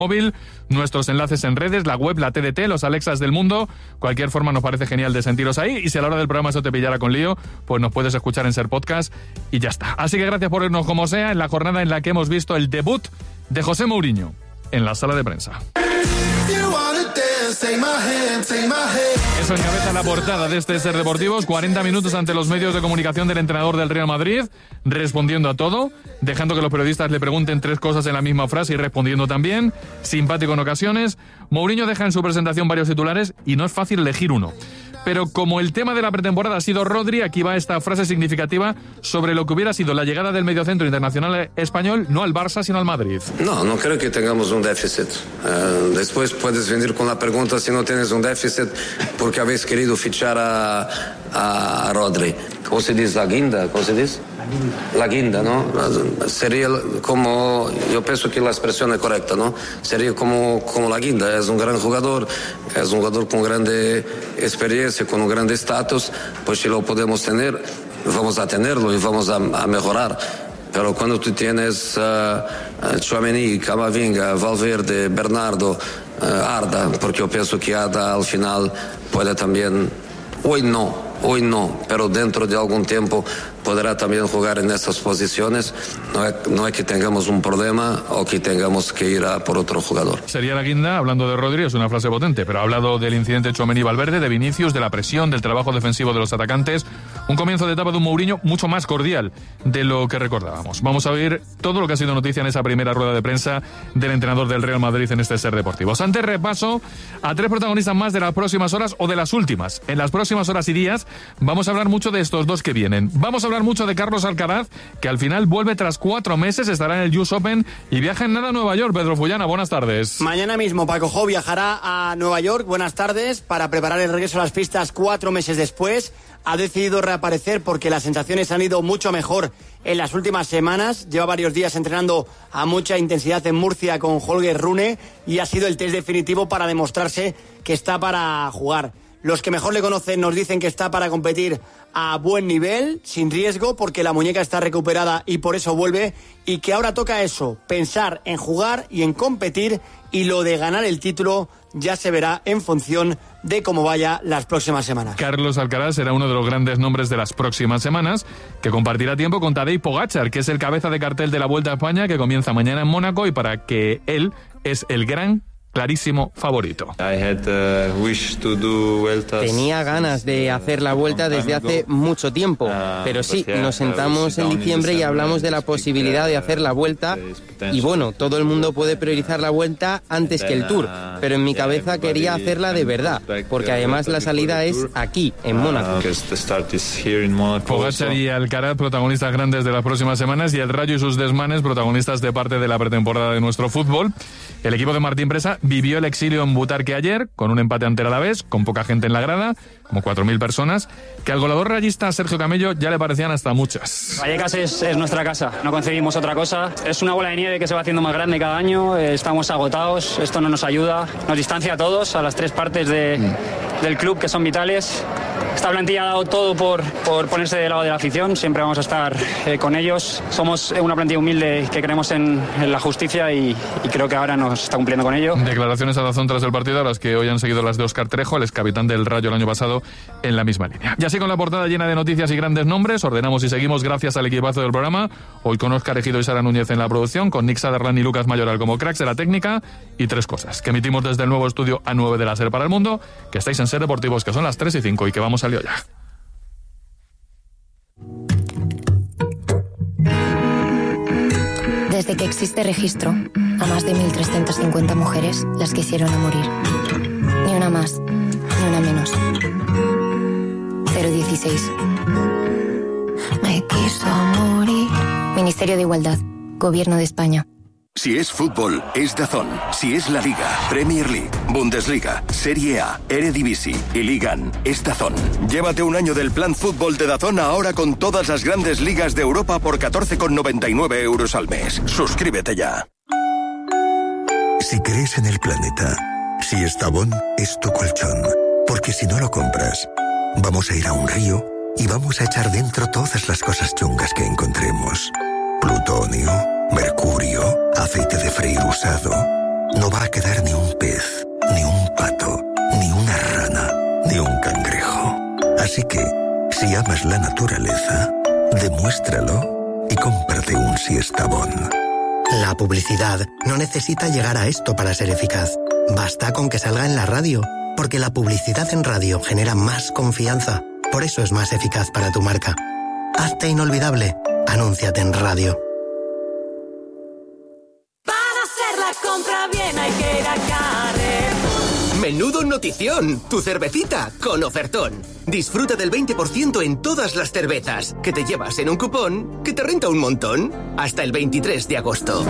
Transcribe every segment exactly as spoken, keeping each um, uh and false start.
móvil, nuestros enlaces en redes, la web, la T D T, los Alexas del mundo. Cualquier forma nos parece genial de sentiros ahí, y si a la hora del programa eso te pillara con lío, pues nos puedes escuchar en Ser Podcast y ya está. Así que gracias por irnos como sea en la jornada en la que hemos visto el debut de José Mourinho en la sala de prensa. Eso encabeza la portada de este Ser Deportivos. cuarenta minutos ante los medios de comunicación del entrenador del Real Madrid, respondiendo a todo, dejando que los periodistas le pregunten tres cosas en la misma frase y respondiendo también, simpático en ocasiones. Mourinho deja en su presentación varios titulares y no es fácil elegir uno. Pero como el tema de la pretemporada ha sido Rodri, aquí va esta frase significativa sobre lo que hubiera sido la llegada del mediocentro internacional español, no al Barça, sino al Madrid. No, no creo que tengamos un déficit. Uh, después puedes venir con la pregunta si no tienes un déficit porque habéis querido fichar a, a Rodri. ¿Cómo se dice? ¿La guinda? ¿Cómo se dice? La guinda, ¿no? Sería como, yo pienso que la expresión es correcta, ¿no? Sería como, como la guinda. Es un gran jugador, es un jugador con grande experiencia, con un grande estatus, pues si lo podemos tener, vamos a tenerlo y vamos a, a mejorar. Pero cuando tú tienes uh, Tchouaméni, Camavinga, Valverde, Bernardo, uh, Arda, porque yo pienso que Arda al final puede también, hoy no, hoy no, pero dentro de algún tiempo podrá también jugar en estas posiciones. No es, no es que tengamos un problema o que tengamos que ir a por otro jugador. Sería la guinda, hablando de Rodri, es una frase potente, pero ha hablado del incidente de Tchouaméni y Valverde, de Vinicius, de la presión, del trabajo defensivo de los atacantes. Un comienzo de etapa de un Mourinho mucho más cordial de lo que recordábamos. Vamos a oír todo lo que ha sido noticia en esa primera rueda de prensa del entrenador del Real Madrid en este Ser Deportivos. Antes repaso a tres protagonistas más de las próximas horas o de las últimas. En las próximas horas y días vamos a hablar mucho de estos dos que vienen. Vamos a hablar mucho de Carlos Alcaraz, que al final vuelve tras cuatro meses, estará en el U S Open y viaja en nada a Nueva York. Pedro Fullana, buenas tardes. Mañana mismo Paco Jo viajará a Nueva York, buenas tardes, para preparar el regreso a las pistas cuatro meses después. Ha decidido reaparecer porque las sensaciones han ido mucho mejor en las últimas semanas. Lleva varios días entrenando a mucha intensidad en Murcia con Holger Rune y ha sido el test definitivo para demostrarse que está para jugar. Los que mejor le conocen nos dicen que está para competir a buen nivel, sin riesgo, porque la muñeca está recuperada y por eso vuelve, y que ahora toca eso, pensar en jugar y en competir, y lo de ganar el título ya se verá en función de cómo vaya las próximas semanas. Carlos Alcaraz será uno de los grandes nombres de las próximas semanas, que compartirá tiempo con Tadej Pogačar, que es el cabeza de cartel de la Vuelta a España, que comienza mañana en Mónaco, y para que él es el gran clarísimo favorito. Tenía ganas de hacer la Vuelta desde hace mucho tiempo, pero sí, nos sentamos en diciembre y hablamos de la posibilidad de hacer la Vuelta, y bueno, todo el mundo puede priorizar la Vuelta antes que el Tour, pero en mi cabeza quería hacerla de verdad, porque además la salida es aquí, en Mónaco. Pogačar y Alcaraz, protagonistas grandes de las próximas semanas, y el Rayo y sus desmanes, protagonistas de parte de la pretemporada de nuestro fútbol. El equipo de Martín Presa vivió el exilio en Butarque ayer, con un empate ante el Alavés, con poca gente en la grada, como cuatro mil personas, que al goleador rayista Sergio Camello ya le parecían hasta muchas. Vallecas es, es nuestra casa, no concebimos otra cosa. Es una bola de nieve que se va haciendo más grande cada año, eh, estamos agotados, esto no nos ayuda, nos distancia a todos, a las tres partes de, mm. del club que son vitales. Esta plantilla ha dado todo por, por ponerse del lado de la afición, siempre vamos a estar eh, con ellos. Somos una plantilla humilde que creemos en, en la justicia y, y creo que ahora nos está cumpliendo con ello. Declaraciones a Dazón tras el partido, a las que hoy han seguido las de Óscar Trejo, el excapitán del Rayo el año pasado, en la misma línea. Y así, con la portada llena de noticias y grandes nombres, ordenamos y seguimos gracias al equipazo del programa, hoy con Óscar Ejido y Sara Núñez en la producción, con Nick Sutherland y Lucas Mayoral como cracks de la técnica, y tres cosas, que emitimos desde el nuevo estudio A nueve de la SER para el mundo, que estáis en Ser Deportivos, que son las tres y cinco, y que vamos al lío ya. Desde que existe registro, a más de mil trescientas cincuenta mujeres las quisieron a morir. Ni una más, ni una menos. cero dieciséis. Me quiso morir. Ministerio de Igualdad, Gobierno de España. Si es fútbol, es DAZN. Si es la Liga, Premier League, Bundesliga, Serie A, Eredivisie y Ligan, es DAZN. Llévate un año del plan fútbol de DAZN ahora con todas las grandes ligas de Europa por catorce con noventa y nueve euros al mes. Suscríbete ya. Si crees en el planeta, si Estrabón es tu colchón, porque si no lo compras, vamos a ir a un río y vamos a echar dentro todas las cosas chungas que encontremos. Plutonio, mercurio, aceite de freír usado. no va a quedar ni un pez, ni un pato, ni una rana, ni un cangrejo. Así que, si amas la naturaleza, demuéstralo y cómprate un Siestabón. La publicidad no necesita llegar a esto para ser eficaz. Basta con que salga en la radio, porque la publicidad en radio genera más confianza. Por eso es más eficaz para tu marca. Hazte inolvidable. Anúnciate en radio. Para hacer la compra bien hay que ir a Carrefour. Menudo notición, tu cervecita con ofertón. Disfruta del veinte por ciento en todas las cervezas, que te llevas en un cupón que te renta un montón. Hasta el veintitrés de agosto.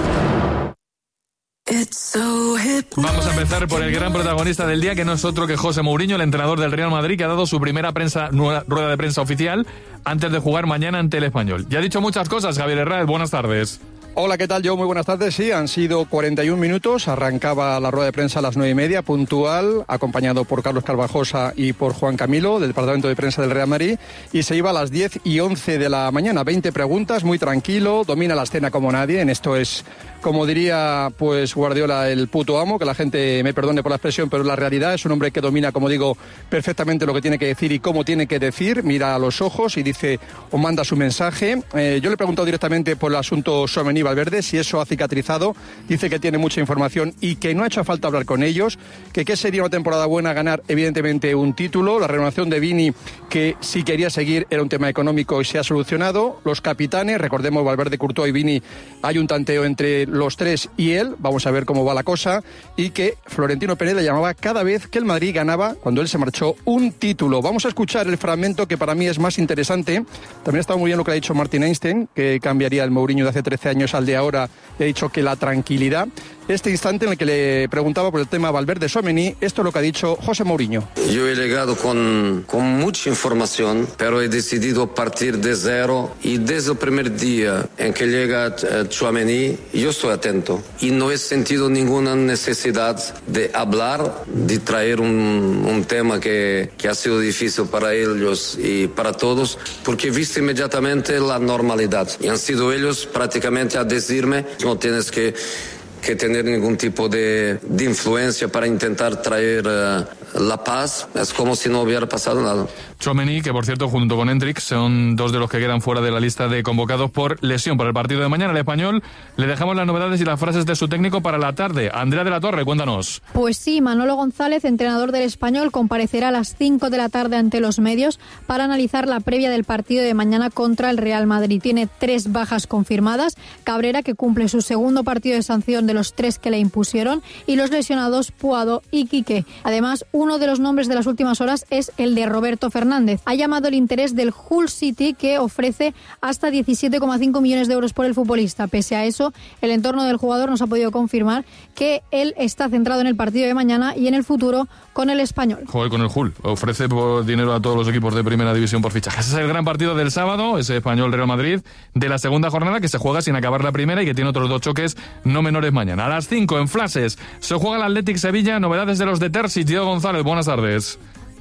Vamos a empezar por el gran protagonista del día, que no es otro que José Mourinho, el entrenador del Real Madrid, que ha dado su primera prensa, rueda de prensa oficial antes de jugar mañana ante el Español. Ya ha dicho muchas cosas, Javier Herráez, buenas tardes. Hola, ¿qué tal? Yo, muy buenas tardes. Sí, han sido cuarenta y un minutos. Arrancaba la rueda de prensa a las nueve y media, puntual, acompañado por Carlos Carvajosa y por Juan Camilo, del departamento de prensa del Real Madrid. Y se iba a las diez y once de la mañana. veinte preguntas, muy tranquilo, domina la escena como nadie. En esto es, como diría pues Guardiola, el puto amo, que la gente me perdone por la expresión, pero la realidad es un hombre que domina, como digo, perfectamente lo que tiene que decir y cómo tiene que decir. Mira a los ojos y dice o manda su mensaje. Eh, yo le he preguntado directamente por el asunto Tchouaméni Valverde, si eso ha cicatrizado. Dice que tiene mucha información y que no ha hecho falta hablar con ellos, que qué sería una temporada buena ganar evidentemente un título. La renovación de Vini, que si quería seguir, era un tema económico y se ha solucionado. Los capitanes, recordemos Valverde, Courtois y Vini, hay un tanteo entre los tres y él, vamos a ver cómo va la cosa, y que Florentino Pérez le llamaba cada vez que el Madrid ganaba, cuando él se marchó, un título. Vamos a escuchar el fragmento que para mí es más interesante. También está muy bien lo que ha dicho Martin Einstein, que cambiaría el Mourinho de hace trece años al de ahora, y ha dicho que la tranquilidad. Este instante en el que le preguntaba por el tema Valverde-Tchouaméni, esto es lo que ha dicho José Mourinho. Yo he llegado con, con mucha información, pero he decidido partir de cero, y desde el primer día en que llega Tchouaméni, yo estoy atento y no he sentido ninguna necesidad de hablar, de traer un, un tema que, que ha sido difícil para ellos y para todos, porque he visto inmediatamente la normalidad y han sido ellos prácticamente a decirme: no tienes que que tener ningún tipo de, de influencia para intentar traer uh, la paz. Es como si no hubiera pasado nada. Tchouaméni, que por cierto, junto con Endrick, son dos de los que quedan fuera de la lista de convocados por lesión para el partido de mañana. El Español, le dejamos las novedades y las frases de su técnico para la tarde. Andrea de la Torre, cuéntanos. Pues sí, Manolo González, entrenador del Español, comparecerá a las cinco de la tarde ante los medios para analizar la previa del partido de mañana contra el Real Madrid. Tiene tres bajas confirmadas: Cabrera, que cumple su segundo partido de sanción de los tres que le impusieron, y los lesionados Puado y Quique. Además, uno de los nombres de las últimas horas es el de Roberto Fernández. Ha llamado el interés del Hull City, que ofrece hasta diecisiete coma cinco millones de euros por el futbolista. Pese a eso, el entorno del jugador nos ha podido confirmar que él está centrado en el partido de mañana y en el futuro con el Español. Joder, con el Hull. Ofrece por dinero a todos los equipos de primera división por fichajes. Ese es el gran partido del sábado, ese Español-Real Madrid, de la segunda jornada, que se juega sin acabar la primera y que tiene otros dos choques no menores mañana. A las cinco, en Flashes, se juega el Athletic Sevilla. Novedades de los de Terzic. Diego González, buenas tardes.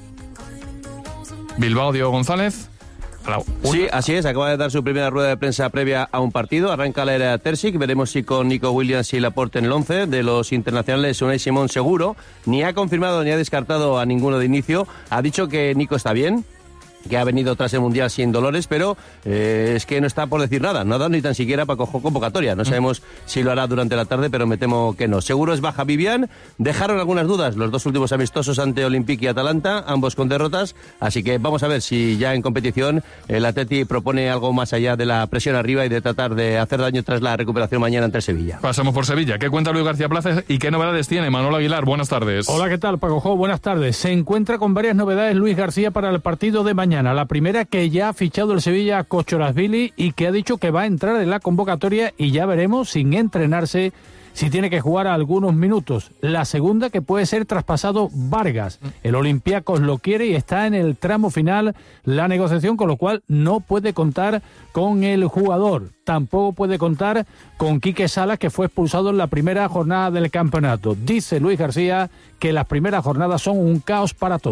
Bilbao, Diego González. Sí, así es, acaba de dar su primera rueda de prensa previa a un partido. Arranca la era Terzic, veremos si con Nico Williams y Laporte en el once. De los internacionales, Unai Simón seguro, ni ha confirmado ni ha descartado a ninguno de inicio. Ha dicho que Nico está bien, que ha venido tras el Mundial sin dolores, pero eh, es que no está por decir nada, no ha dado ni tan siquiera para coger convocatoria. No sabemos si lo hará durante la tarde, pero me temo que no. Seguro es baja Vivian. Dejaron algunas dudas los dos últimos amistosos ante Olympique y Atalanta, ambos con derrotas, así que vamos a ver si ya en competición el Atleti propone algo más allá de la presión arriba y de tratar de hacer daño tras la recuperación mañana ante Sevilla. Pasamos por Sevilla. ¿Qué cuenta Luis García Plaza y qué novedades tiene Manolo Aguilar? Buenas tardes. Hola, ¿qué tal, Paco Jo? Buenas tardes. Se encuentra con varias novedades Luis García para el partido de mañana. La primera, que ya ha fichado el Sevilla a Kochorazvili y que ha dicho que va a entrar en la convocatoria, y ya veremos, sin entrenarse, si tiene que jugar algunos minutos. La segunda, que puede ser traspasado Vargas. El Olympiacos lo quiere y está en el tramo final la negociación, con lo cual no puede contar con el jugador. Tampoco puede contar con Quique Salas, que fue expulsado en la primera jornada del campeonato. Dice Luis García que las primeras jornadas son un caos para todos.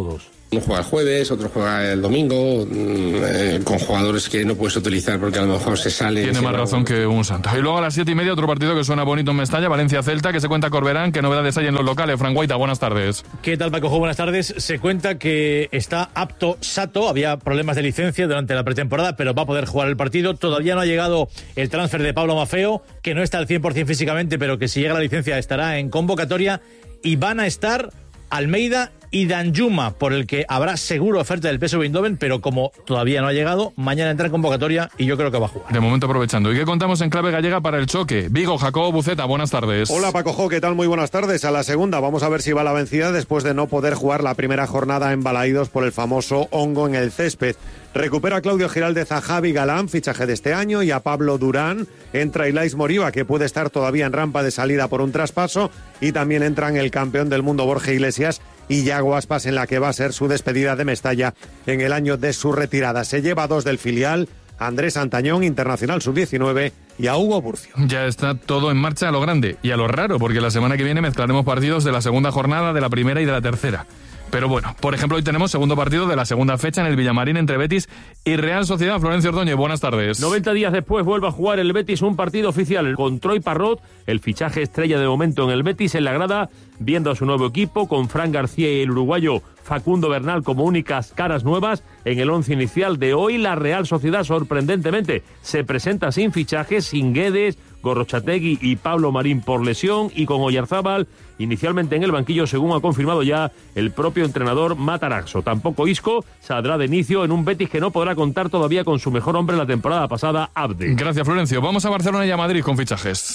Uno juega el jueves, otro juega el domingo, eh, con jugadores que no puedes utilizar porque a lo mejor se sale. Tiene más razón que un santo. Y luego a las siete y media otro partido que suena bonito en Mestalla, Valencia-Celta, que se cuenta Corberán. ¿Qué novedades hay en los locales? Fran Guaita, buenas tardes. ¿Qué tal, Paco? Buenas tardes. Se cuenta que está apto Sato. Había problemas de licencia durante la pretemporada, pero va a poder jugar el partido. Todavía no ha llegado el transfer de Pablo Maffeo, que no está al cien por ciento físicamente, pero que si llega la licencia estará en convocatoria. Y van a estar Almeida y Danjuma, por el que habrá seguro oferta del P S V Eindhoven, pero como todavía no ha llegado, mañana entra en convocatoria y yo creo que va a jugar. De momento aprovechando. ¿Y qué contamos en clave gallega para el choque? Vigo, Jacobo Buceta, buenas tardes. Hola Paco Jo, ¿qué tal? Muy buenas tardes. A la segunda, vamos a ver si va la vencida después de no poder jugar la primera jornada en Balaídos por el famoso hongo en el césped. Recupera a Claudio Giraldez a Javi Galán, fichaje de este año, y a Pablo Durán. Entra Ilais Moriba, que puede estar todavía en rampa de salida por un traspaso, y también entran el campeón del mundo Borja Iglesias y Yago Aspas, en la que va a ser su despedida de Mestalla en el año de su retirada. Se lleva a dos del filial, Andrés Antañón, internacional sub diecinueve, y a Hugo Burcio. Ya está todo en marcha a lo grande y a lo raro, porque la semana que viene mezclaremos partidos de la segunda jornada, de la primera y de la tercera. Pero bueno, por ejemplo, hoy tenemos segundo partido de la segunda fecha en el Villamarín entre Betis y Real Sociedad. Florencio Ordóñez, buenas tardes. noventa días después vuelve a jugar el Betis un partido oficial con Troy Parrot, el fichaje estrella de momento en el Betis, en la grada, viendo a su nuevo equipo, con Fran García y el uruguayo Facundo Bernal como únicas caras nuevas. En el once inicial de hoy, la Real Sociedad, sorprendentemente, se presenta sin fichajes, sin Guedes, Gorrochategui y Pablo Marín por lesión, y con Oyarzábal inicialmente en el banquillo, según ha confirmado ya el propio entrenador Mataraxo. Tampoco Isco saldrá de inicio en un Betis que no podrá contar todavía con su mejor hombre la temporada pasada, Abde. Gracias, Florencio. Vamos a Barcelona y a Madrid con fichajes.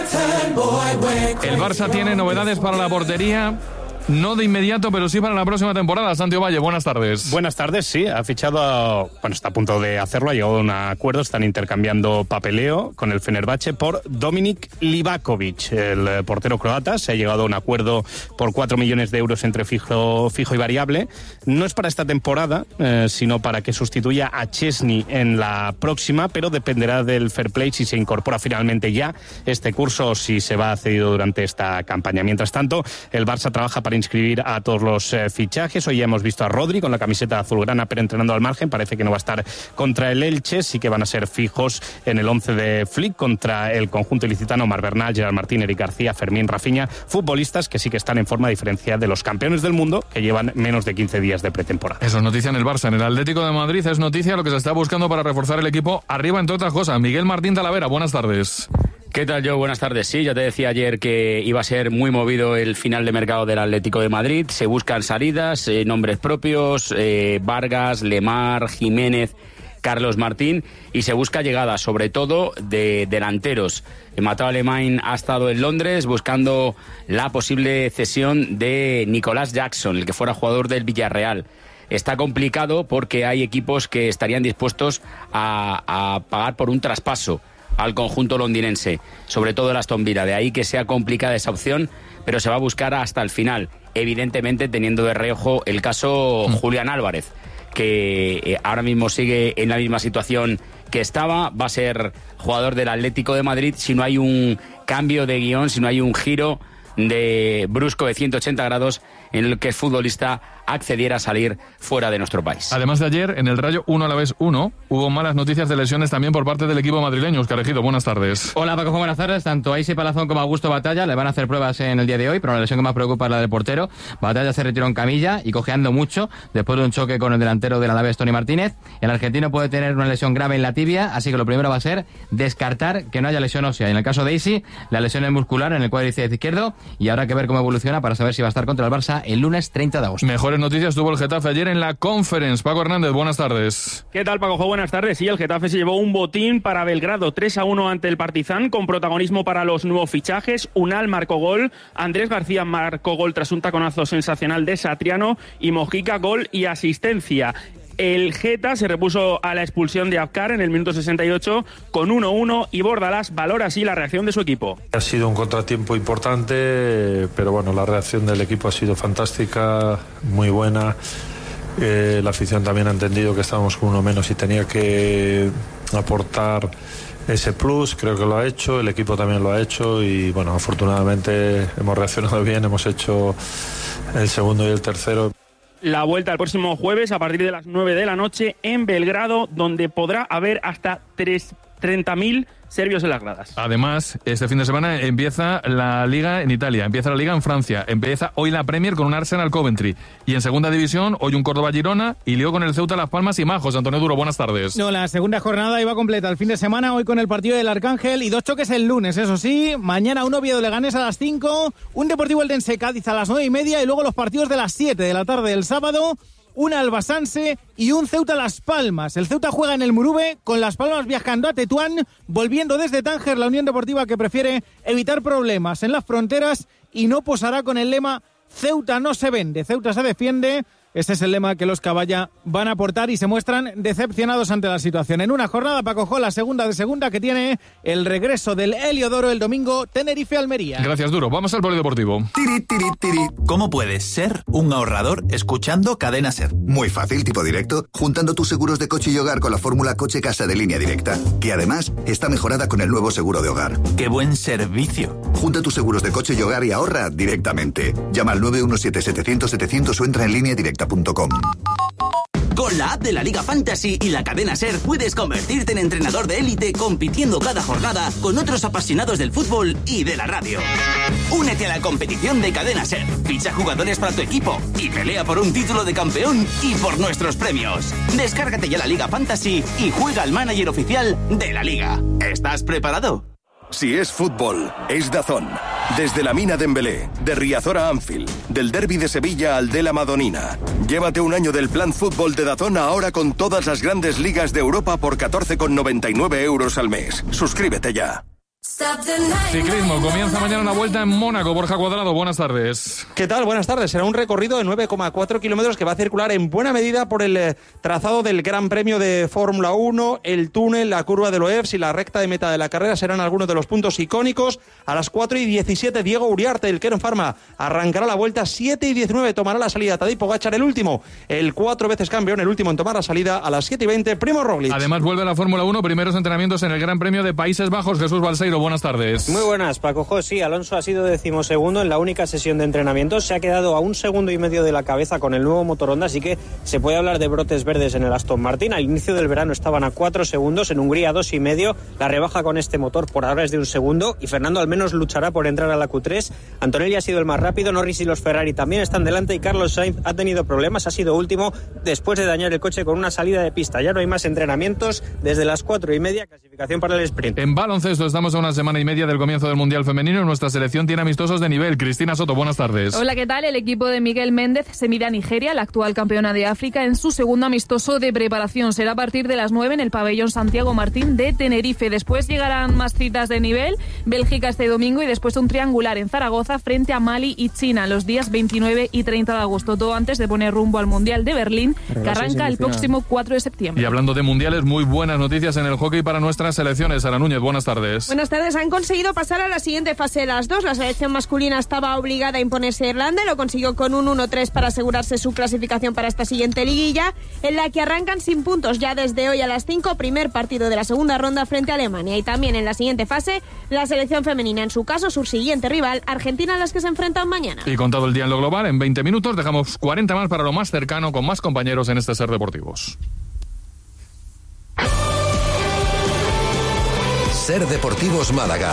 El Barça tiene novedades para la portería. No de inmediato, pero sí para la próxima temporada. Santiago Valle, buenas tardes. Buenas tardes, sí. Ha fichado, a, bueno, está a punto de hacerlo, ha llegado a un acuerdo, están intercambiando papeleo con el Fenerbahce por Dominik Livakovic, el portero croata. Se ha llegado a un acuerdo por cuatro millones de euros entre fijo, fijo y variable. No es para esta temporada, eh, sino para que sustituya a Chesney en la próxima, pero dependerá del fair play si se incorpora finalmente ya este curso o si se va cedido durante esta campaña. Mientras tanto, el Barça trabaja para inscribir a todos los eh, fichajes. Hoy ya hemos visto a Rodri con la camiseta azulgrana, pero entrenando al margen. Parece que no va a estar contra el Elche. Sí que van a ser fijos en el once de Flick contra el conjunto ilicitano. Mar Bernal, Gerard Martín, Eric García, Fermín, Rafinha. Futbolistas que sí que están en forma, a diferencia de los campeones del mundo, que llevan menos de quince días de pretemporada. Eso es noticia en el Barça. En el Atlético de Madrid es noticia lo que se está buscando para reforzar el equipo arriba, entre otras cosas. Miguel Martín Talavera, buenas tardes. ¿Qué tal, Joe? Buenas tardes. Sí, ya te decía ayer que iba a ser muy movido el final de mercado del Atlético de Madrid. Se buscan salidas, eh, nombres propios, eh, Vargas, Lemar, Jiménez, Carlos Martín, y se busca llegada, sobre todo de delanteros. Mateo Alemán ha estado en Londres buscando la posible cesión de Nicolás Jackson, el que fuera jugador del Villarreal. Está complicado porque hay equipos que estarían dispuestos a, a pagar por un traspaso al conjunto londinense, sobre todo el Aston Villa. De ahí que sea complicada esa opción, pero se va a buscar hasta el final, evidentemente teniendo de reojo el caso Julián Álvarez, que ahora mismo sigue en la misma situación que estaba. Va a ser jugador del Atlético de Madrid si no hay un cambio de guión, si no hay un giro de brusco de ciento ochenta grados en el que el futbolista accediera a salir fuera de nuestro país. Además de ayer, en el Rayo uno a la vez uno, hubo malas noticias de lesiones también por parte del equipo madrileño. Óscar Ejido, buenas tardes. Hola Paco, buenas tardes. Tanto a Isi Palazón como a Augusto Batalla le van a hacer pruebas en el día de hoy, pero la lesión que más preocupa es la del portero. Batalla se retiró en camilla y cojeando mucho después de un choque con el delantero del Alavés, Tony Martínez. El argentino puede tener una lesión grave en la tibia, así que lo primero va a ser descartar que no haya lesión ósea. En el caso de Isi, la lesión es muscular en el cuádriceps izquierdo, y habrá que ver cómo evoluciona para saber si va a estar contra el Barça el lunes treinta de agosto. Mejores noticias tuvo el Getafe ayer en la Conference. Paco Hernández, buenas tardes. ¿Qué tal, Paco? Buenas tardes. Sí, el Getafe se llevó un botín para Belgrado, tres a uno ante el Partizan, con protagonismo para los nuevos fichajes. Unal marcó gol, Andrés García marcó gol tras un taconazo sensacional de Satriano, y Mojica gol y asistencia. El Geta se repuso a la expulsión de Abkar en el minuto sesenta y ocho con uno uno, y Bordalás valora así la reacción de su equipo. Ha sido un contratiempo importante, pero bueno, la reacción del equipo ha sido fantástica, muy buena. Eh, la afición también ha entendido que estábamos con uno menos y tenía que aportar ese plus. Creo que lo ha hecho, el equipo también lo ha hecho, y bueno, afortunadamente hemos reaccionado bien, hemos hecho el segundo y el tercero. La vuelta el próximo jueves a partir de las nueve de la noche en Belgrado, donde podrá haber hasta treinta mil serbios en las gradas. Además, este fin de semana empieza la Liga en Italia, empieza la Liga en Francia, empieza hoy la Premier con un Arsenal Coventry. Y en segunda división, hoy un Córdoba Girona y lío con el Ceuta Las Palmas y Majos. Antonio Duro, buenas tardes. No, la segunda jornada iba completa el fin de semana, hoy con el partido del Arcángel y dos choques el lunes, eso sí. Mañana un Oviedo Leganés a las cinco, un Deportivo Eldense Cádiz a las nueve y media y luego los partidos de las siete de la tarde del sábado. Un Albasanse y un Ceuta Las Palmas. El Ceuta juega en el Murube, con Las Palmas viajando a Tetuán, volviendo desde Tánger, la Unión Deportiva que prefiere evitar problemas en las fronteras y no posará con el lema Ceuta no se vende, Ceuta se defiende. Este es el lema que los Caballa van a aportar y se muestran decepcionados ante la situación. En una jornada, Paco Jo, la segunda de segunda, que tiene el regreso del Heliodoro el domingo, Tenerife-Almería. Gracias, Duro. Vamos al polideportivo. Tiri, tiri, tiri. ¿Cómo puedes ser un ahorrador escuchando Cadena Ser? Muy fácil, tipo directo, juntando tus seguros de coche y hogar con la fórmula Coche-Casa de Línea Directa, que además está mejorada con el nuevo seguro de hogar. ¡Qué buen servicio! Junta tus seguros de coche y hogar y ahorra directamente. Llama al nueve uno siete setecientos setecientos o entra en línea directa punto com. Con la app de la Liga Fantasy y la cadena SER puedes convertirte en entrenador de élite compitiendo cada jornada con otros apasionados del fútbol y de la radio. Únete a la competición de Cadena SER, ficha jugadores para tu equipo y pelea por un título de campeón y por nuestros premios. Descárgate ya la Liga Fantasy y juega al manager oficial de la Liga. ¿Estás preparado? Si es fútbol, es DAZN. Desde la Mina Dembélé, de Riazor a Anfield, del Derbi de Sevilla al de la Madonina. Llévate un año del plan fútbol de DAZN ahora con todas las grandes ligas de Europa por catorce con noventa y nueve euros al mes. Suscríbete ya. Ciclismo, comienza mañana una vuelta en Mónaco. Borja Cuadrado, buenas tardes. ¿Qué tal? Buenas tardes. Será un recorrido de nueve coma cuatro kilómetros que va a circular en buena medida por el eh, trazado del Gran Premio de Fórmula uno, el túnel, la curva de Loebs y la recta de meta de la carrera serán algunos de los puntos icónicos. A las cuatro y diecisiete, Diego Uriarte, el Keren Pharma, arrancará la vuelta. Siete y diecinueve tomará la salida Tadej Pogačar, el último, el cuatro veces campeón, el último en tomar la salida. A las siete y veinte, Primo Roglic. Además vuelve a la Fórmula uno, primeros entrenamientos en el Gran Premio de Países Bajos. Jesús Balseiro, buenas tardes. Muy buenas, Paco Jo. Sí, Alonso ha sido decimosegundo en la única sesión de entrenamiento. Se ha quedado a un segundo y medio de la cabeza con el nuevo motor Honda, así que se puede hablar de brotes verdes en el Aston Martin. Al inicio del verano estaban a cuatro segundos, en Hungría dos y medio. La rebaja con este motor por ahora es de un segundo y Fernando al menos luchará por entrar a la Q tres. Antonelli ha sido el más rápido, Norris y los Ferrari también están delante y Carlos Sainz ha tenido problemas, ha sido último después de dañar el coche con una salida de pista. Ya no hay más entrenamientos desde las cuatro y media, clasificación para el sprint. En baloncesto estamos a una semana y media del comienzo del Mundial Femenino. Nuestra selección tiene amistosos de nivel. Cristina Soto, buenas tardes. Hola, ¿qué tal? El equipo de Miguel Méndez se mide a Nigeria, la actual campeona de África, en su segundo amistoso de preparación. Será a partir de las nueve en el pabellón Santiago Martín de Tenerife. Después llegarán más citas de nivel. Bélgica este domingo y después un triangular en Zaragoza frente a Mali y China los días veintinueve y treinta de agosto. Todo antes de poner rumbo al Mundial de Berlín, que arranca el próximo cuatro de septiembre. Y hablando de mundiales, muy buenas noticias en el hockey para nuestras selecciones. Sara Núñez, buenas tardes. Buenas tardes. Han conseguido pasar a la siguiente fase de las dos. La selección masculina estaba obligada a imponerse a Irlanda, lo consiguió con un uno tres para asegurarse su clasificación para esta siguiente liguilla, en la que arrancan sin puntos ya desde hoy a las cinco, primer partido de la segunda ronda frente a Alemania. Y también en la siguiente fase, la selección femenina, en su caso su siguiente rival, Argentina, a las que se enfrentan mañana. Y contado el día en lo global, en veinte minutos dejamos cuarenta más para lo más cercano, con más compañeros en este Ser Deportivos. Ser Deportivos Málaga.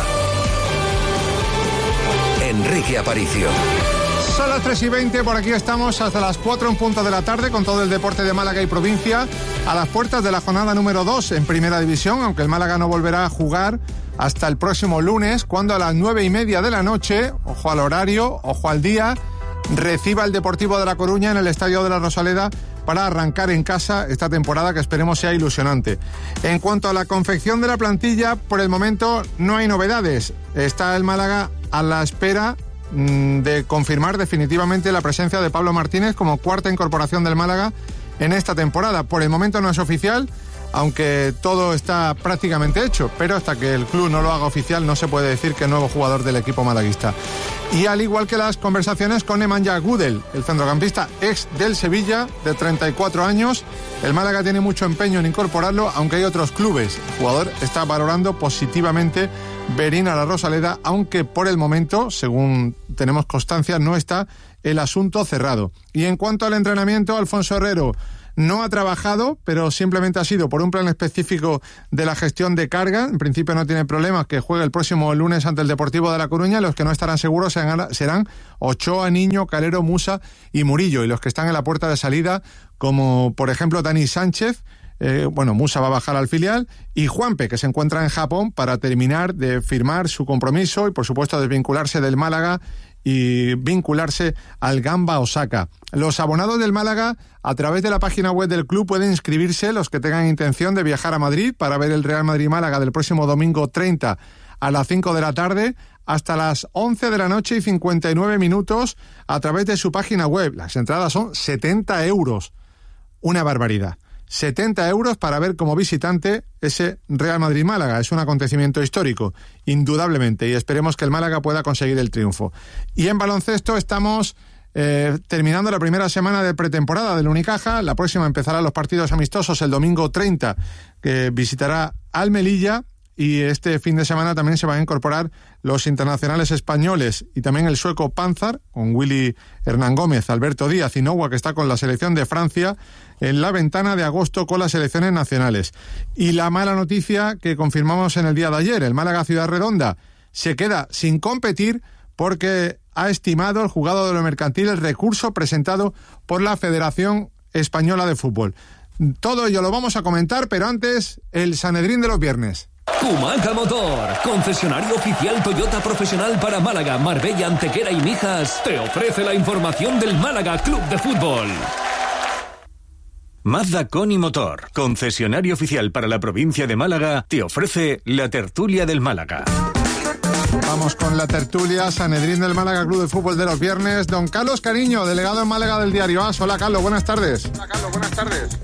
Enrique Aparicio. Son las tres y veinte, por aquí estamos hasta las cuatro en punto de la tarde con todo el deporte de Málaga y provincia a las puertas de la jornada número dos en Primera División, aunque el Málaga no volverá a jugar hasta el próximo lunes, cuando a las nueve y media de la noche, ojo al horario, ojo al día, reciba el Deportivo de La Coruña en el Estadio de la Rosaleda para arrancar en casa esta temporada que esperemos sea ilusionante. En cuanto a la confección de la plantilla, por el momento no hay novedades. Está el Málaga a la espera mmm, de confirmar definitivamente la presencia de Pablo Martínez como cuarta incorporación del Málaga en esta temporada. Por el momento no es oficial, aunque todo está prácticamente hecho, pero hasta que el club no lo haga oficial no se puede decir que es nuevo jugador del equipo malaguista. Y al igual que las conversaciones con Nemanja Gudel, el centrocampista ex del Sevilla, de treinta y cuatro años, el Málaga tiene mucho empeño en incorporarlo, aunque hay otros clubes. El jugador está valorando positivamente venir a la Rosaleda, aunque por el momento, según tenemos constancia, no está el asunto cerrado. Y en cuanto al entrenamiento, Alfonso Herrero no ha trabajado, pero simplemente ha sido por un plan específico de la gestión de carga. En principio no tiene problemas, que juegue el próximo lunes ante el Deportivo de La Coruña. Los que no estarán seguros serán, serán Ochoa, Niño, Calero, Musa y Murillo. Y los que están en la puerta de salida, como por ejemplo Dani Sánchez, eh, bueno, Musa va a bajar al filial, y Juanpe, que se encuentra en Japón para terminar de firmar su compromiso y por supuesto desvincularse del Málaga y vincularse al Gamba Osaka. Los abonados del Málaga, a través de la página web del club, pueden inscribirse, los que tengan intención de viajar a Madrid para ver el Real Madrid-Málaga del próximo domingo treinta a las cinco de la tarde hasta las once de la noche y cincuenta y nueve minutos a través de su página web. Las entradas son setenta euros. Una barbaridad. setenta euros para ver como visitante ese Real Madrid-Málaga. Es un acontecimiento histórico, indudablemente, y esperemos que el Málaga pueda conseguir el triunfo. Y en baloncesto estamos eh, terminando la primera semana de pretemporada del Unicaja. La próxima empezarán los partidos amistosos el domingo treinta, que visitará al Melilla. Y este fin de semana también se van a incorporar los internacionales españoles y también el sueco Panzar, con Willy Hernán Gómez, Alberto Díaz y Noua, que está con la selección de Francia, en la ventana de agosto con las selecciones nacionales. Y la mala noticia que confirmamos en el día de ayer, el Málaga Ciudad Redonda se queda sin competir porque ha estimado el juzgado de lo mercantil el recurso presentado por la Federación Española de Fútbol. Todo ello lo vamos a comentar, pero antes, el Sanedrín de los viernes. Kumaca Motor, concesionario oficial Toyota profesional para Málaga, Marbella, Antequera y Mijas, te ofrece la información del Málaga Club de Fútbol. Mazda Coni Motor, concesionario oficial para la provincia de Málaga, te ofrece la tertulia del Málaga. Vamos con la tertulia Sanedrín del Málaga Club de Fútbol de los viernes. Don Carlos Cariño, delegado en Málaga del Diario A S. Hola, Carlos, buenas tardes. Hola, Carlos, buenas tardes.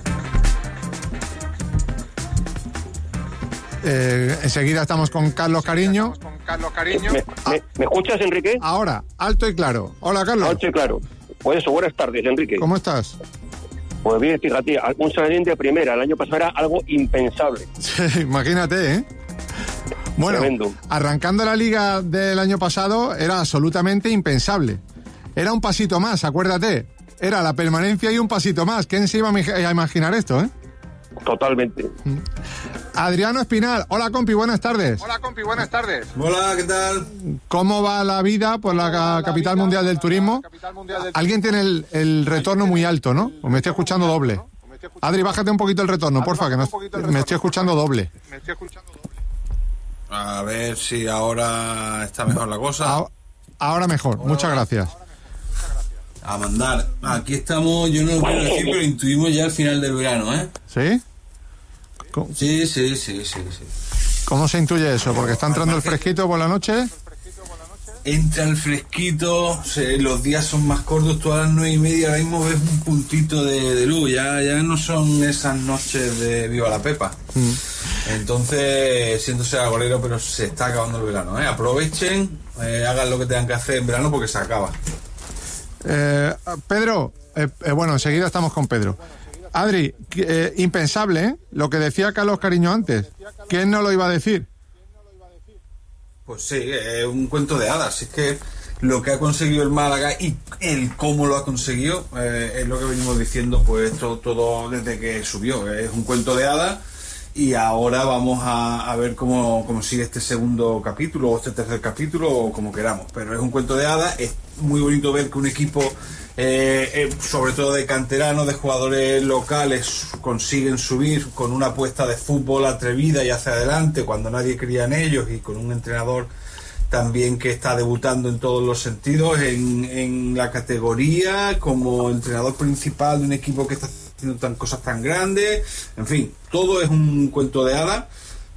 Eh, enseguida estamos con Carlos Cariño. Con Carlos Cariño. ¿Me, me, ¿Me escuchas, Enrique? Ahora, alto y claro. Hola, Carlos. Alto y claro. Pues eso, buenas tardes, Enrique. ¿Cómo estás? Pues bien, fíjate, un Sanedrín de primera. El año pasado era algo impensable. Sí, imagínate, ¿eh? Bueno, tremendo. Arrancando la liga del año pasado era absolutamente impensable. Era un pasito más, acuérdate. Era la permanencia y un pasito más. ¿Quién se iba a imaginar esto, eh? Totalmente. Adriano Espinal. Hola, compi, buenas tardes. Hola, compi, buenas tardes. Hola, ¿qué tal? ¿Cómo va la vida por la, la capital vida, mundial del turismo? Mundial del Alguien tiene el, el retorno muy alto, ¿no? O me estoy escuchando doble. Adri, bájate un poquito el retorno, porfa, que no, me estoy escuchando doble. Me estoy escuchando doble. A ver si ahora está mejor la cosa. Ahora mejor, ahora muchas gracias. A mandar. Aquí estamos, yo no lo quiero decir, pero intuimos ya el final del verano, ¿eh? ¿Sí? Sí, sí, sí, sí, sí. ¿Cómo se intuye eso? ¿Porque está entrando el fresquito por la noche? Entra el fresquito, los días son más cortos, todas las nueve y media ahora mismo ves un puntito de, de luz, ya, ya no son esas noches de Viva la Pepa. Mm. Entonces, siento ser agorero, pero se está acabando el verano, ¿eh? Aprovechen, eh, hagan lo que tengan que hacer en verano porque se acaba. Eh, Pedro, eh, eh, bueno, enseguida estamos con Pedro. Adri, eh, impensable, ¿eh? Lo que decía Carlos Cariño antes. ¿Quién no lo iba a decir? Pues sí, es un cuento de hadas. Es que lo que ha conseguido el Málaga y el cómo lo ha conseguido eh, es lo que venimos diciendo pues todo, todo desde que subió. Es un cuento de hadas y ahora vamos a, a ver cómo, cómo sigue este segundo capítulo o este tercer capítulo o como queramos. Pero es un cuento de hadas. Es muy bonito ver que un equipo... Eh, eh, sobre todo de canteranos, de jugadores locales, consiguen subir con una apuesta de fútbol atrevida y hacia adelante cuando nadie creía en ellos y con un entrenador también que está debutando en todos los sentidos en, en la categoría como entrenador principal de un equipo que está haciendo tan, cosas tan grandes. En fin, todo es un cuento de hadas,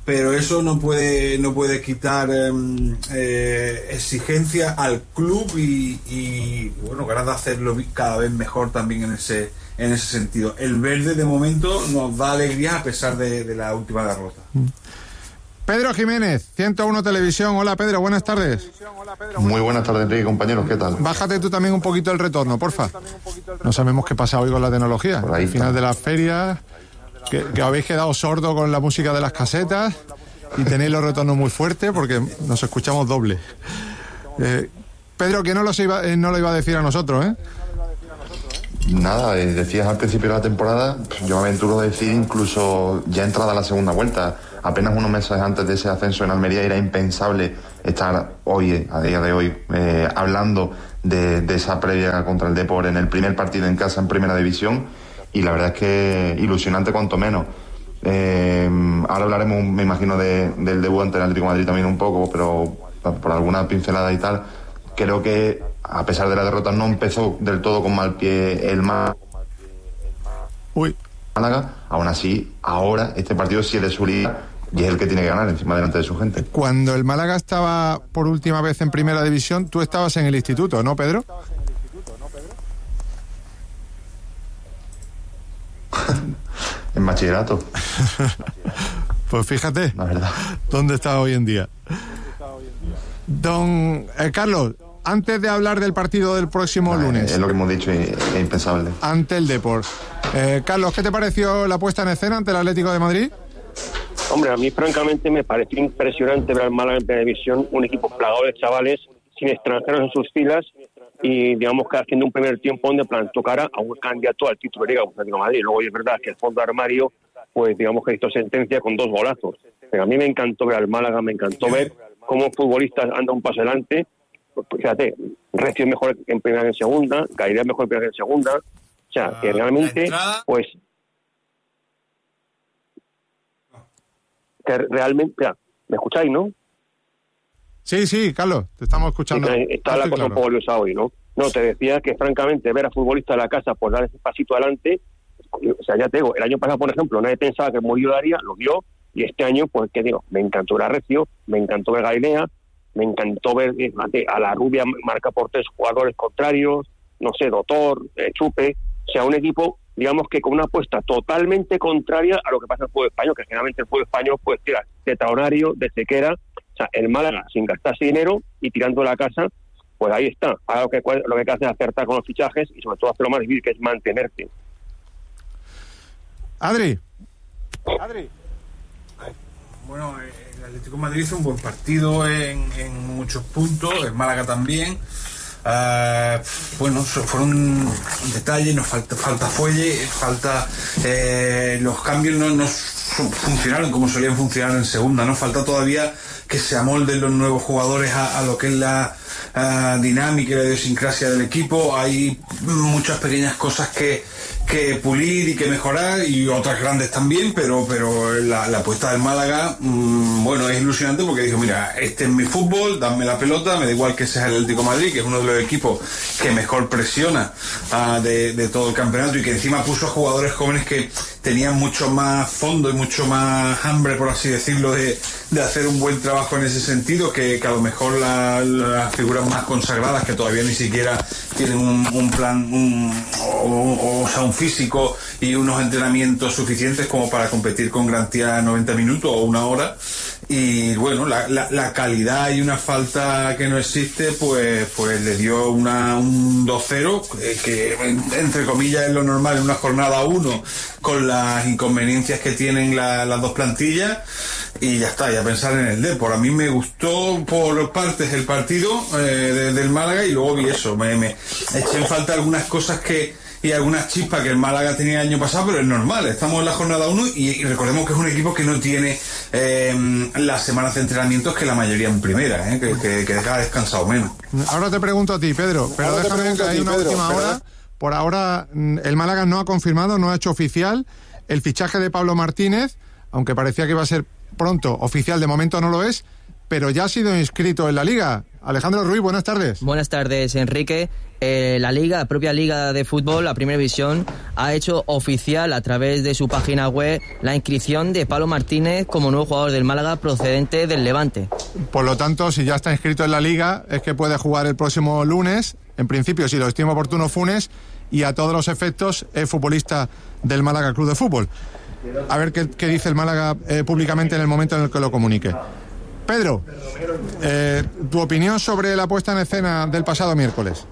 pero eso no puede no puede quitar eh, eh, exigencia al club y, y bueno, ganas de hacerlo cada vez mejor también en ese en ese sentido. El verde de momento nos da alegría a pesar de, de la última derrota. Pedro Jiménez, ciento uno Televisión. Hola Pedro, buenas tardes. Muy buenas tardes, Enrique, compañeros, ¿qué tal? Bájate tú también un poquito el retorno, porfa. No sabemos qué pasa hoy con la tecnología. Al final de las ferias, que, que habéis quedado sordo con la música de las casetas y tenéis los retornos muy fuertes porque nos escuchamos doble. Eh, Pedro, que no, los iba, eh, no lo iba a decir a nosotros, ¿eh? Nada, eh, decías al principio de la temporada, yo me aventuro a decir incluso ya entrada la segunda vuelta, apenas unos meses antes de ese ascenso en Almería era impensable estar hoy, a día de hoy, eh, hablando de, de esa previa contra el Depor en el primer partido en casa en Primera División, y la verdad es que ilusionante cuanto menos. Eh, ahora hablaremos, me imagino, de, del debut ante el Atlético de Madrid también un poco, pero por alguna pincelada y tal, creo que a pesar de la derrota no empezó del todo con mal pie el Málaga. Uy. Málaga, aún así, ahora este partido sí es de su liga y es el que tiene que ganar encima delante de su gente. Cuando el Málaga estaba por última vez en Primera División, tú estabas en el instituto, ¿no, Pedro? En bachillerato. Pues fíjate, la verdad, dónde está hoy en día. Don eh, Carlos, antes de hablar del partido del próximo no, lunes. Es lo que hemos dicho, es, es impensable. Ante el Depor. Eh, Carlos, ¿qué te pareció la puesta en escena ante el Atlético de Madrid? Hombre, a mí francamente me pareció impresionante ver al Málaga en Primera División, un equipo plagado de chavales, sin extranjeros en sus filas y digamos que haciendo un primer tiempo donde plantó cara a un candidato al título de Liga, como Atlético de Madrid. Luego es verdad que el fondo de armario, pues digamos que hizo sentencia con dos golazos. Pero a mí me encantó ver al Málaga, me encantó ver cómo futbolistas anda un paso adelante. Pues, fíjate, Recio es mejor en primera que en segunda, Gairé es mejor en primera que en segunda. O sea, que realmente, pues... que realmente... Mira, ¿me escucháis, no? Sí, sí, Carlos, te estamos escuchando. Sí, está la cosa claro. Un poco liosa hoy, ¿no? No, te decía que francamente ver a futbolistas de la casa pues dar ese pasito adelante, o sea, ya te digo, el año pasado, por ejemplo, nadie pensaba que Murillo lo haría, lo dio, y este año, pues, ¿qué digo? Me encantó ver a Recio, me encantó ver a Galilea, me encantó ver eh, a la Rubia marca por tres jugadores contrarios, no sé, Doctor, eh, Chupe, o sea, un equipo, digamos que con una apuesta totalmente contraria a lo que pasa en el fútbol español, que generalmente el fútbol español, pues, tira de Taonario, de Sequera, o sea, el Málaga sin gastarse dinero y tirando la casa, pues ahí está. Ahora lo que, lo que hay que hacer es acertar con los fichajes y sobre todo hacer lo más difícil, que es mantenerte. Adri. Adri. Bueno, el Atlético de Madrid hizo un buen partido en, en muchos puntos, el Málaga también. Uh, bueno, fueron detalles, nos falta, falta fuelle, falta eh, los cambios no, no funcionaron como solían funcionar en segunda, no falta todavía que se amolden los nuevos jugadores a, a lo que es la uh, dinámica y la idiosincrasia del equipo. Hay muchas pequeñas cosas que, que pulir y que mejorar y otras grandes también, pero pero la, la apuesta del Málaga, mmm, bueno, es ilusionante porque dijo, mira, este es mi fútbol, dame la pelota, me da igual que sea el Atlético de Madrid, que es uno de los equipos que mejor presiona uh, de, de todo el campeonato y que encima puso a jugadores jóvenes que tenían mucho más fondo y mucho más hambre, por así decirlo, de, de hacer un buen trabajo en ese sentido, que, que a lo mejor las la figuras más consagradas, que todavía ni siquiera tienen un, un plan, un, o, o, o sea, un físico y unos entrenamientos suficientes como para competir con garantía noventa minutos o una hora. Y bueno, la, la, la calidad y una falta que no existe, pues pues le dio una un dos cero, eh, que entre comillas es lo normal en una jornada uno, con las inconveniencias que tienen la, las dos plantillas, y ya está, ya pensar en el Depor. A mí me gustó por partes el partido eh, de, del Málaga, y luego vi eso, me, me eché en falta algunas cosas que y algunas chispas que el Málaga tenía el año pasado, pero es normal, estamos en la jornada uno y, y recordemos que es un equipo que no tiene eh, las semanas de entrenamientos que la mayoría en primera, eh, que, que, que deja descansado menos. Ahora te pregunto a ti, Pedro, pero ahora déjame que hay una Pedro, última hora. Pero... Por ahora el Málaga no ha confirmado, no ha hecho oficial el fichaje de Pablo Martínez, aunque parecía que iba a ser pronto, oficial de momento no lo es, pero ya ha sido inscrito en la Liga. Alejandro Ruiz, buenas tardes. Buenas tardes, Enrique. Eh, la Liga, la propia Liga de Fútbol, la Primera División, ha hecho oficial a través de su página web la inscripción de Pablo Martínez como nuevo jugador del Málaga procedente del Levante. Por lo tanto, si ya está inscrito en la Liga, es que puede jugar el próximo lunes, en principio, si lo estima oportuno Funes, y a todos los efectos es futbolista del Málaga Club de Fútbol. A ver qué, qué dice el Málaga eh, públicamente en el momento en el que lo comunique. Pedro, eh, tu opinión sobre la puesta en escena del pasado miércoles.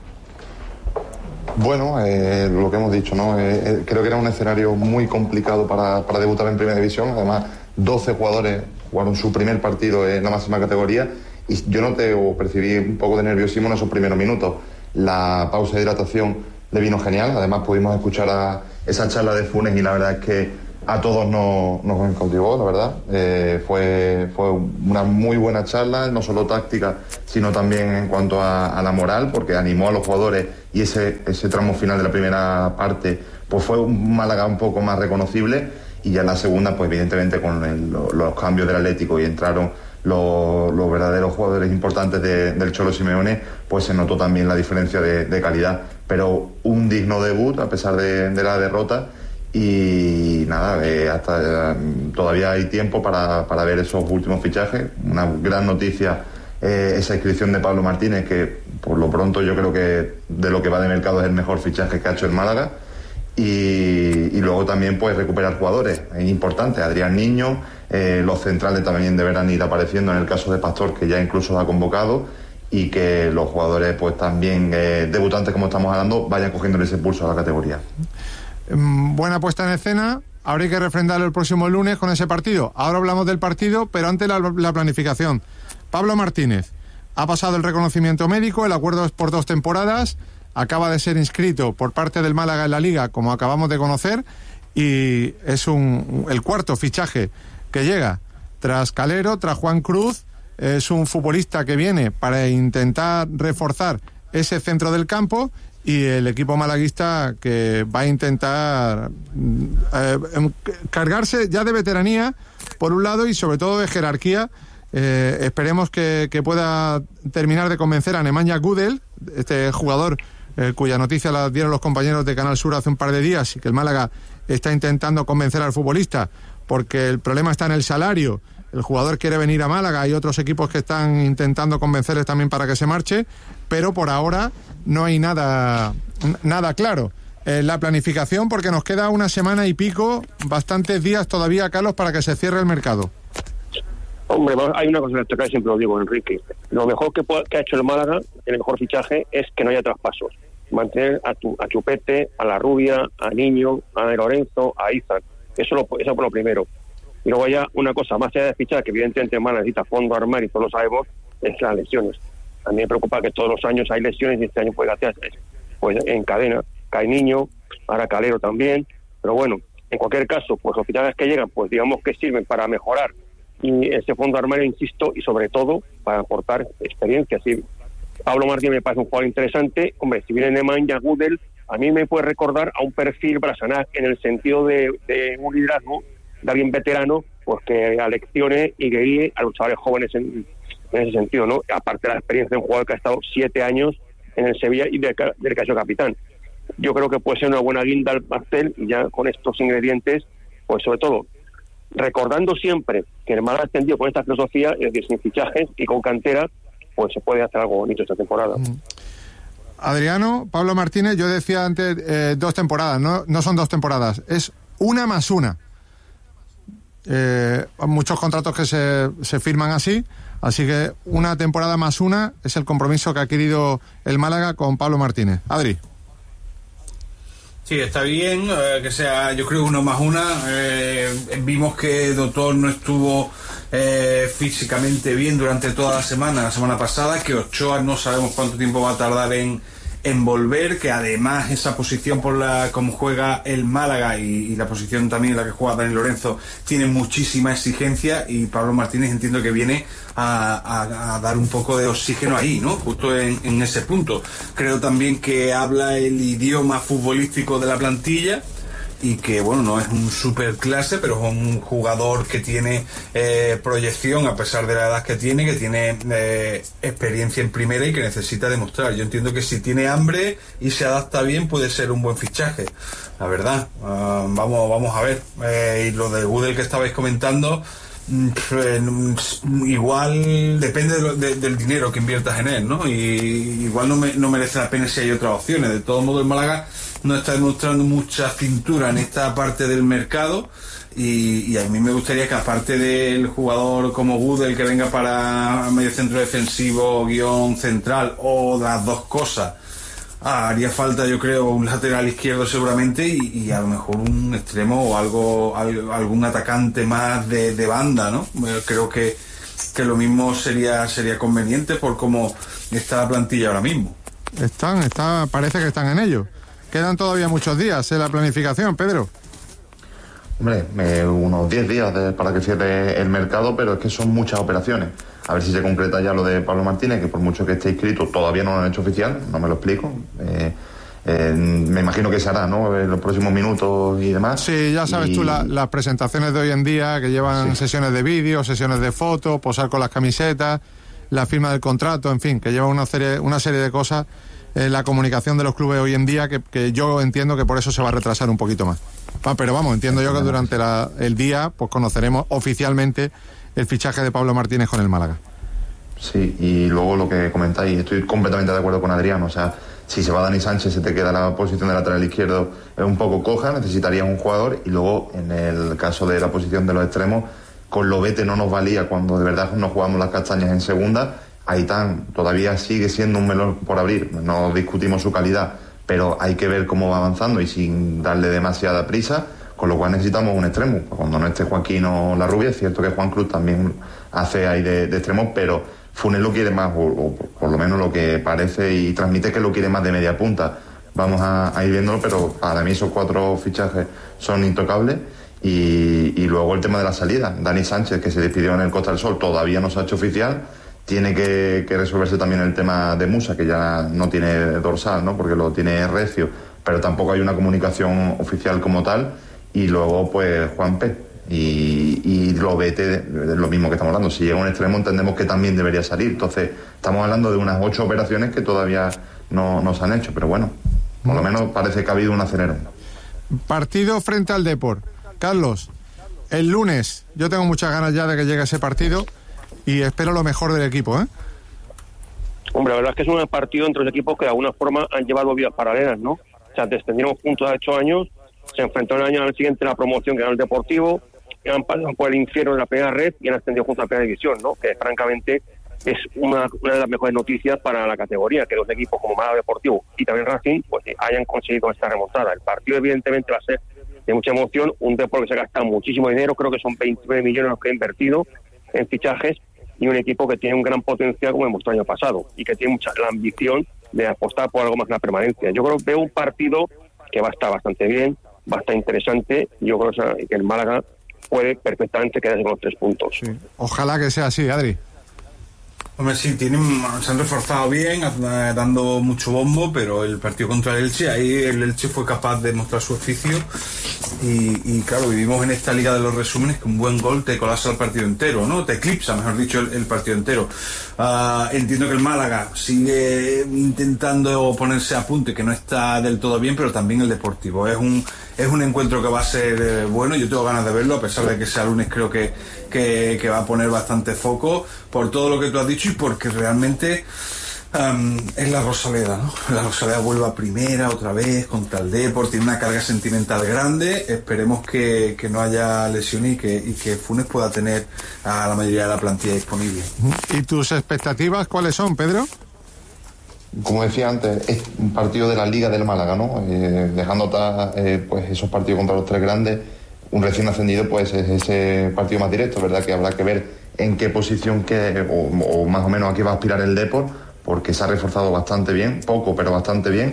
Bueno, eh, lo que hemos dicho, ¿no? Eh, eh, creo que era un escenario muy complicado para, para debutar en Primera División. Además, doce jugadores jugaron su primer partido en la máxima categoría y yo noté o percibí un poco de nerviosismo en esos primeros minutos. La pausa de hidratación le vino genial. Además, pudimos escuchar a esa charla de Funes y la verdad es que a todos nos, nos cautivó, la verdad. Eh, fue, fue una muy buena charla, no solo táctica, sino también en cuanto a, a la moral, porque animó a los jugadores y ese, ese tramo final de la primera parte pues fue un Málaga un poco más reconocible, y ya en la segunda, pues evidentemente con el, lo, los cambios del Atlético y entraron los, los verdaderos jugadores importantes de, del Cholo Simeone, pues se notó también la diferencia de, de calidad. Pero un digno debut a pesar de, de la derrota. Y nada, eh, hasta eh, todavía hay tiempo para, para ver esos últimos fichajes. Una gran noticia, eh, esa inscripción de Pablo Martínez, que por lo pronto yo creo que de lo que va de mercado es el mejor fichaje que ha hecho el Málaga. Y, y luego también pues recuperar jugadores, es importante. Adrián Niño, eh, los centrales también deberán ir apareciendo en el caso de Pastor, que ya incluso ha convocado, y que los jugadores pues también eh, debutantes, como estamos hablando, vayan cogiendo ese pulso a la categoría. Buena puesta en escena, habrá que refrendarlo el próximo lunes con ese partido. Ahora hablamos del partido, pero antes la, la planificación. Pablo Martínez ha pasado el reconocimiento médico, el acuerdo es por dos temporadas, acaba de ser inscrito por parte del Málaga en la Liga, como acabamos de conocer, y es un, el cuarto fichaje que llega tras Calero, tras Juan Cruz. Es un futbolista que viene para intentar reforzar ese centro del campo, y el equipo malaguista que va a intentar eh, cargarse ya de veteranía por un lado y sobre todo de jerarquía. Eh, esperemos que, que pueda terminar de convencer a Nemanja Gudel, este jugador eh, cuya noticia la dieron los compañeros de Canal Sur hace un par de días, y que el Málaga está intentando convencer al futbolista porque el problema está en el salario. El jugador quiere venir a Málaga, hay otros equipos que están intentando convencerles también para que se marche, pero por ahora no hay nada, nada claro. Eh, la planificación, porque nos queda una semana y pico, bastantes días todavía, Carlos, para que se cierre el mercado. Hombre, hay una cosa que siempre lo digo, Enrique. Lo mejor que, puede, que ha hecho el Málaga, el mejor fichaje, es que no haya traspasos. Mantener a, tu, a Chupete, a La Rubia, a Niño, a Lorenzo, a Izan. Eso, lo, eso por lo primero. Y luego ya una cosa, más allá de fichar, que evidentemente el Málaga necesita fondo armario, y todos lo sabemos, es las lesiones. A mí me preocupa que todos los años hay lesiones, y este año pues gracias pues en cadena cae Niño, ahora Calero también, pero bueno, en cualquier caso, pues los fichajes que llegan, pues digamos que sirven para mejorar y ese fondo armario, insisto, y sobre todo para aportar experiencia. Sí, Pablo Martínez me parece un jugador interesante. Hombre, si viene Nemanja Gudel, a mí me puede recordar a un perfil Brasanac en el sentido de, de un liderazgo de alguien veterano, pues que aleccione y que guíe a los chavales jóvenes en, en ese sentido, ¿no? Aparte de la experiencia de un jugador que ha estado siete años en el Sevilla y del de que ha sido capitán. Yo creo que puede ser una buena guinda al pastel, y ya con estos ingredientes, pues sobre todo, recordando siempre que el Málaga ha extendido con esta filosofía, es decir, sin fichajes y con cantera, pues se puede hacer algo bonito esta temporada. Adriano, Pablo Martínez, yo decía antes eh, dos temporadas, no, no son dos temporadas, es una más una. Eh, muchos contratos que se, se firman así, así que una temporada más una es el compromiso que ha adquirido el Málaga con Pablo Martínez. Adri. Sí, está bien eh, que sea, yo creo, uno más una. Eh, vimos que Doctor no estuvo eh, físicamente bien durante toda la semana, la semana pasada, que Ochoa no sabemos cuánto tiempo va a tardar en, en volver, que además esa posición por la como juega el Málaga y, y la posición también en la que juega Dani Lorenzo tiene muchísima exigencia, y Pablo Martínez entiendo que viene a, a, a dar un poco de oxígeno ahí, ¿no? Justo en, en ese punto. Creo también que habla el idioma futbolístico de la plantilla, y que bueno, no es un super clase, pero es un jugador que tiene eh, proyección a pesar de la edad que tiene, que tiene eh, experiencia en primera y que necesita demostrar. Yo entiendo que si tiene hambre y se adapta bien puede ser un buen fichaje, la verdad. Uh, vamos, vamos a ver. Eh, y lo de Gudel que estabais comentando, igual depende de lo, de, del dinero que inviertas en él, ¿no? Y igual no, me, no merece la pena si hay otras opciones. De todos modos, el Málaga no está demostrando mucha cintura en esta parte del mercado y, y a mí me gustaría que, aparte del jugador como Gudel que venga para medio centro defensivo guión central o las dos cosas, Ah, haría falta, yo creo, un lateral izquierdo seguramente y, y a lo mejor un extremo o algo, algo algún atacante más de, de banda, ¿no? Creo que, que lo mismo sería sería conveniente por cómo está la plantilla ahora mismo. Están, está, parece que están en ello. Quedan todavía muchos días en la planificación, Pedro. Hombre, eh, unos diez días de, para que cierre el mercado, pero es que son muchas operaciones. A ver si se concreta ya lo de Pablo Martínez, que por mucho que esté inscrito, todavía no lo han hecho oficial, no me lo explico. Eh, eh, me imagino que se hará, ¿no?, en los próximos minutos y demás. Sí, ya sabes y... tú, la, las presentaciones de hoy en día, que llevan sí. sesiones de vídeo, sesiones de fotos, posar con las camisetas, la firma del contrato, en fin, que lleva una serie, una serie de cosas en la comunicación de los clubes hoy en día, que, que yo entiendo que por eso se va a retrasar un poquito más. Ah, pero vamos, entiendo yo que durante la, el día pues conoceremos oficialmente el fichaje de Pablo Martínez con el Málaga. Sí, y luego lo que comentáis, estoy completamente de acuerdo con Adrián, o sea, si se va Dani Sánchez, se te queda la posición de lateral izquierdo es un poco coja, necesitarías un jugador, y luego en el caso de la posición de los extremos, con Lobete no nos valía cuando de verdad nos jugamos las castañas en segunda. Aitán todavía sigue siendo un melón por abrir, no discutimos su calidad, pero hay que ver cómo va avanzando y sin darle demasiada prisa, con lo cual necesitamos un extremo. Cuando no esté Joaquín o La Rubia, es cierto que Juan Cruz también hace ahí de, de extremo, pero Funes lo quiere más, o, o por lo menos lo que parece y transmite, que lo quiere más de media punta. Vamos a, a ir viéndolo, pero para mí esos cuatro fichajes son intocables. Y, y luego el tema de la salida, Dani Sánchez, que se despidió en el Costa del Sol, todavía no se ha hecho oficial. Tiene que, que resolverse también el tema de Musa, que ya no tiene dorsal, ¿no?, porque lo tiene recio, pero tampoco hay una comunicación oficial como tal. Y luego pues Juan P. y, y Lobete, lo mismo que estamos hablando, si llega un extremo entendemos que también debería salir. Entonces estamos hablando de unas ocho operaciones que todavía no, no se han hecho, pero bueno, por lo menos parece que ha habido un acelerón. Partido frente al Depor. Carlos, el lunes, yo tengo muchas ganas ya de que llegue ese partido y espero lo mejor del equipo, ¿eh? Hombre, la verdad es que es un partido entre los equipos que de alguna forma han llevado vidas paralelas, ¿no? O sea, descendieron juntos hace ocho años, se enfrentaron el año al siguiente en la promoción, que era el Deportivo, y han pasado por el infierno en la primera red y han ascendido juntos a la primera división, ¿no? Que francamente es una, una de las mejores noticias para la categoría, que los equipos como Málaga Deportivo y también Racing pues hayan conseguido esta remontada. El partido evidentemente va a ser de mucha emoción, un deporte que se gasta muchísimo dinero, creo que son veintinueve millones los que ha invertido en fichajes, y un equipo que tiene un gran potencial como demostró el año pasado y que tiene mucha la ambición de apostar por algo más que la permanencia. Yo creo que veo un partido que va a estar bastante bien, va a estar interesante. Yo creo que el Málaga puede perfectamente quedarse con los tres puntos. Sí. Ojalá que sea así, Adri. Hombre, sí, tienen, se han reforzado bien, dando mucho bombo, pero el partido contra el Elche, ahí el Elche fue capaz de mostrar su oficio y, y claro, vivimos en esta liga de los resúmenes que un buen gol te colapsa el partido entero, ¿no? Te eclipsa, mejor dicho, el, el partido entero. Uh, entiendo que el Málaga sigue intentando ponerse a punto y que no está del todo bien, pero también el Deportivo. Es un es un encuentro que va a ser eh, bueno, yo tengo ganas de verlo, a pesar de que sea lunes creo que, que, que va a poner bastante foco por todo lo que tú has dicho y porque realmente um, es la Rosaleda, ¿no? La Rosaleda vuelve a primera otra vez contra el Depor, tiene una carga sentimental grande, esperemos que, que no haya lesiones y que, y que Funes pueda tener a la mayoría de la plantilla disponible. ¿Y tus expectativas cuáles son, Pedro? Como decía antes, es un partido de la Liga del Málaga, ¿no? Eh, dejando atrás eh, pues esos partidos contra los tres grandes, un recién ascendido pues es ese partido más directo, ¿verdad? Que habrá que ver en qué posición que, o, o más o menos a qué va a aspirar el Depor, porque se ha reforzado bastante bien, poco pero bastante bien,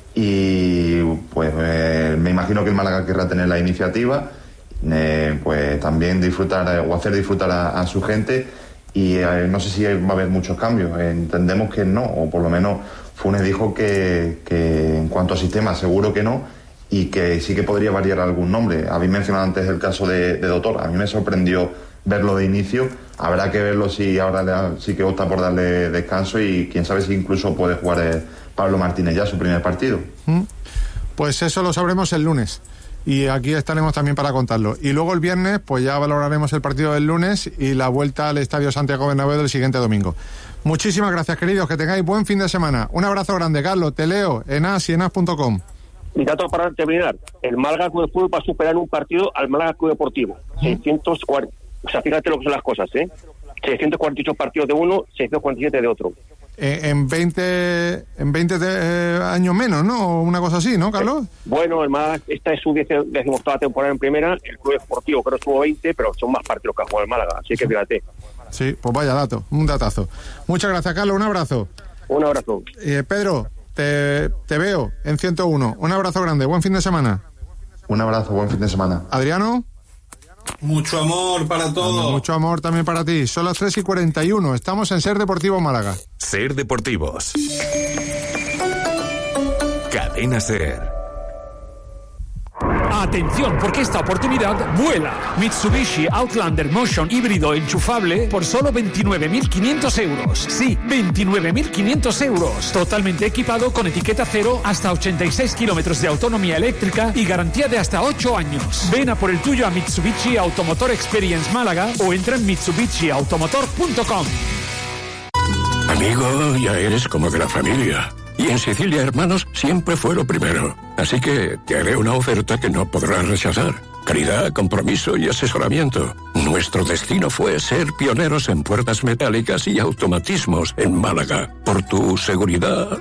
y pues eh, me imagino que el Málaga querrá tener la iniciativa, eh, pues también disfrutar eh, o hacer disfrutar a, a su gente. Y eh, no sé si va a haber muchos cambios, eh, entendemos que no, o por lo menos Funes dijo que, que en cuanto a sistema seguro que no, y que sí que podría variar algún nombre. Habéis mencionado antes el caso de, de Doctor. A mí me sorprendió verlo de inicio. Habrá que verlo si ahora le, sí que opta por darle descanso, y quién sabe si incluso puede jugar eh, Pablo Martínez ya su primer partido. Pues eso lo sabremos el lunes, y aquí estaremos también para contarlo. Y luego el viernes pues ya valoraremos el partido del lunes y la vuelta al Estadio Santiago Bernabéu del siguiente domingo. Muchísimas gracias, queridos, que tengáis buen fin de semana. Un abrazo grande, Carlos. Te leo en as y en as punto com. Y dato para terminar: el Málaga Club de Fútbol va a superar en un partido al Málaga Club Deportivo. seiscientos cuarenta, o sea, fíjate lo que son las cosas, ¿eh? seiscientos cuarenta y ocho partidos de uno, seiscientos cuarenta y siete de otro. Eh, en veinte, en veinte de, eh, años menos, ¿no? Una cosa así, ¿no, Carlos? Eh, bueno, el Málaga, esta es su decimoctava temporada en primera. El Club Deportivo creo que estuvo veinte, pero son más partidos que ha jugado el Málaga, así que fíjate. Sí, pues vaya dato, un datazo. Muchas gracias, Carlos, un abrazo. Un abrazo. Eh, Pedro, te, te veo en ciento uno. Un abrazo grande, buen fin de semana. Un abrazo, buen fin de semana. Adriano. Mucho amor para todos. Mucho amor también para ti. Son las tres y cuarenta y uno. Estamos en Ser Deportivo Málaga. Ser Deportivos. Cadena Ser. Atención, porque esta oportunidad vuela. Mitsubishi Outlander Motion híbrido enchufable por solo veintinueve mil quinientos euros. Sí, veintinueve mil quinientos euros. Totalmente equipado con etiqueta cero, hasta ochenta y seis kilómetros de autonomía eléctrica y garantía de hasta ocho años. Ven a por el tuyo a Mitsubishi Automotor Experience Málaga o entra en mitsubishi automotor punto com. Amigo, ya eres como de la familia. Y en Sicilia Hermanos siempre fue lo primero. Así que te haré una oferta que no podrás rechazar. Calidad, compromiso y asesoramiento. Nuestro destino fue ser pioneros en puertas metálicas y automatismos en Málaga. Por tu seguridad.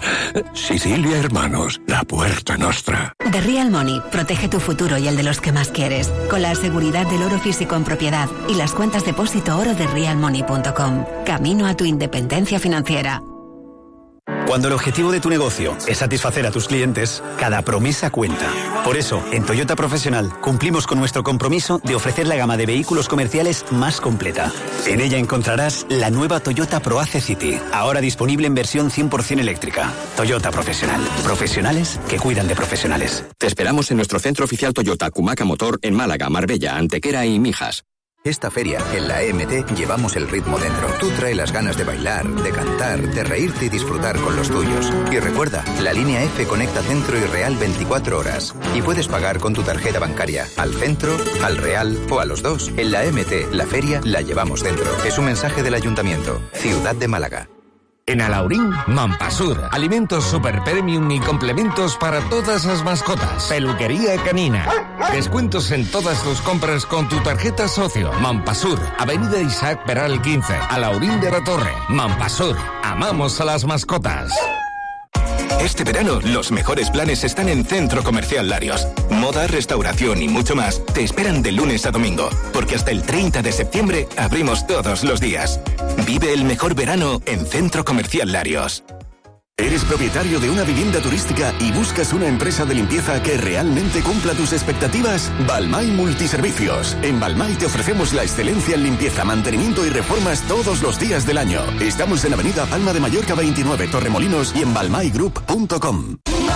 Sicilia Hermanos, la puerta nostra. The Real Money protege tu futuro y el de los que más quieres, con la seguridad del oro físico en propiedad y las cuentas depósito oro de real money punto com. Camino a tu independencia financiera. Cuando el objetivo de tu negocio es satisfacer a tus clientes, cada promesa cuenta. Por eso, en Toyota Profesional cumplimos con nuestro compromiso de ofrecer la gama de vehículos comerciales más completa. En ella encontrarás la nueva Toyota ProAce City, ahora disponible en versión cien por ciento eléctrica. Toyota Profesional. Profesionales que cuidan de profesionales. Te esperamos en nuestro centro oficial Toyota Cumaca Motor en Málaga, Marbella, Antequera y Mijas. Esta feria, en la E M T, llevamos el ritmo dentro. Tú trae las ganas de bailar, de cantar, de reírte y disfrutar con los tuyos. Y recuerda, la línea F conecta Centro y Real veinticuatro horas. Y puedes pagar con tu tarjeta bancaria al Centro, al Real o a los dos. En la E M T, la feria la llevamos dentro. Es un mensaje del Ayuntamiento. Ciudad de Málaga. En Alaurín, Mampasur. Alimentos super premium y complementos para todas las mascotas. Peluquería canina. Descuentos en todas tus compras con tu tarjeta socio. Mampasur. Avenida Isaac Peral quince. Alaurín de la Torre. Mampasur. Amamos a las mascotas. Este verano, los mejores planes están en Centro Comercial Larios. Moda, restauración y mucho más te esperan de lunes a domingo, porque hasta el treinta de septiembre abrimos todos los días. Vive el mejor verano en Centro Comercial Larios. ¿Eres propietario de una vivienda turística y buscas una empresa de limpieza que realmente cumpla tus expectativas? Balmay Multiservicios. En Balmay te ofrecemos la excelencia en limpieza, mantenimiento y reformas todos los días del año. Estamos en Avenida Palma de Mallorca veintinueve, Torremolinos, y en balmay group punto com.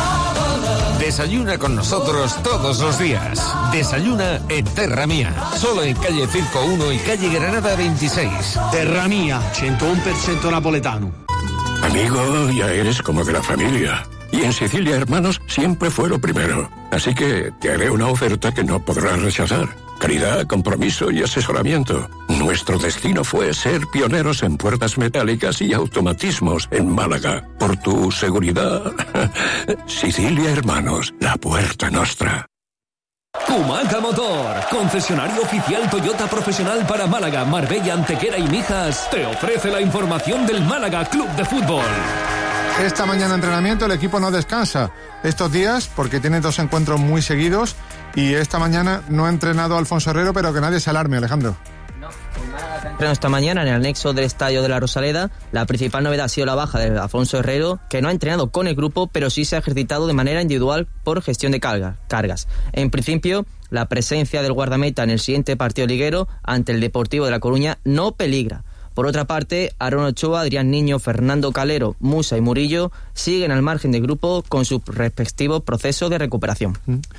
Desayuna con nosotros todos los días. Desayuna en Terra Mía. Solo en calle Circo uno y calle Granada veintiséis. Terra Mía, ciento uno por ciento napoletano. Amigo, ya eres como de la familia. Y en Sicilia Hermanos siempre fue lo primero. Así que te haré una oferta que no podrás rechazar. Calidad, compromiso y asesoramiento. Nuestro destino fue ser pioneros en puertas metálicas y automatismos en Málaga. Por tu seguridad. Sicilia Hermanos, la puerta nostra. Cumaca Motor, concesionario oficial Toyota profesional para Málaga, Marbella, Antequera y Mijas, te ofrece la información del Málaga Club de Fútbol. Esta mañana entrenamiento el equipo no descansa estos días porque tiene dos encuentros muy seguidos y esta mañana no ha entrenado Alfonso Herrero, pero que nadie se alarme, Alejandro. Pero esta mañana en el anexo del estadio de la Rosaleda, la principal novedad ha sido la baja de Alfonso Herrero, que no ha entrenado con el grupo, pero sí se ha ejercitado de manera individual por gestión de carga, cargas. En principio, la presencia del guardameta en el siguiente partido liguero ante el Deportivo de La Coruña no peligra. Por otra parte, Aaron Ochoa, Adrián Niño, Fernando Calero, Musa y Murillo siguen al margen del grupo con sus respectivos procesos de recuperación.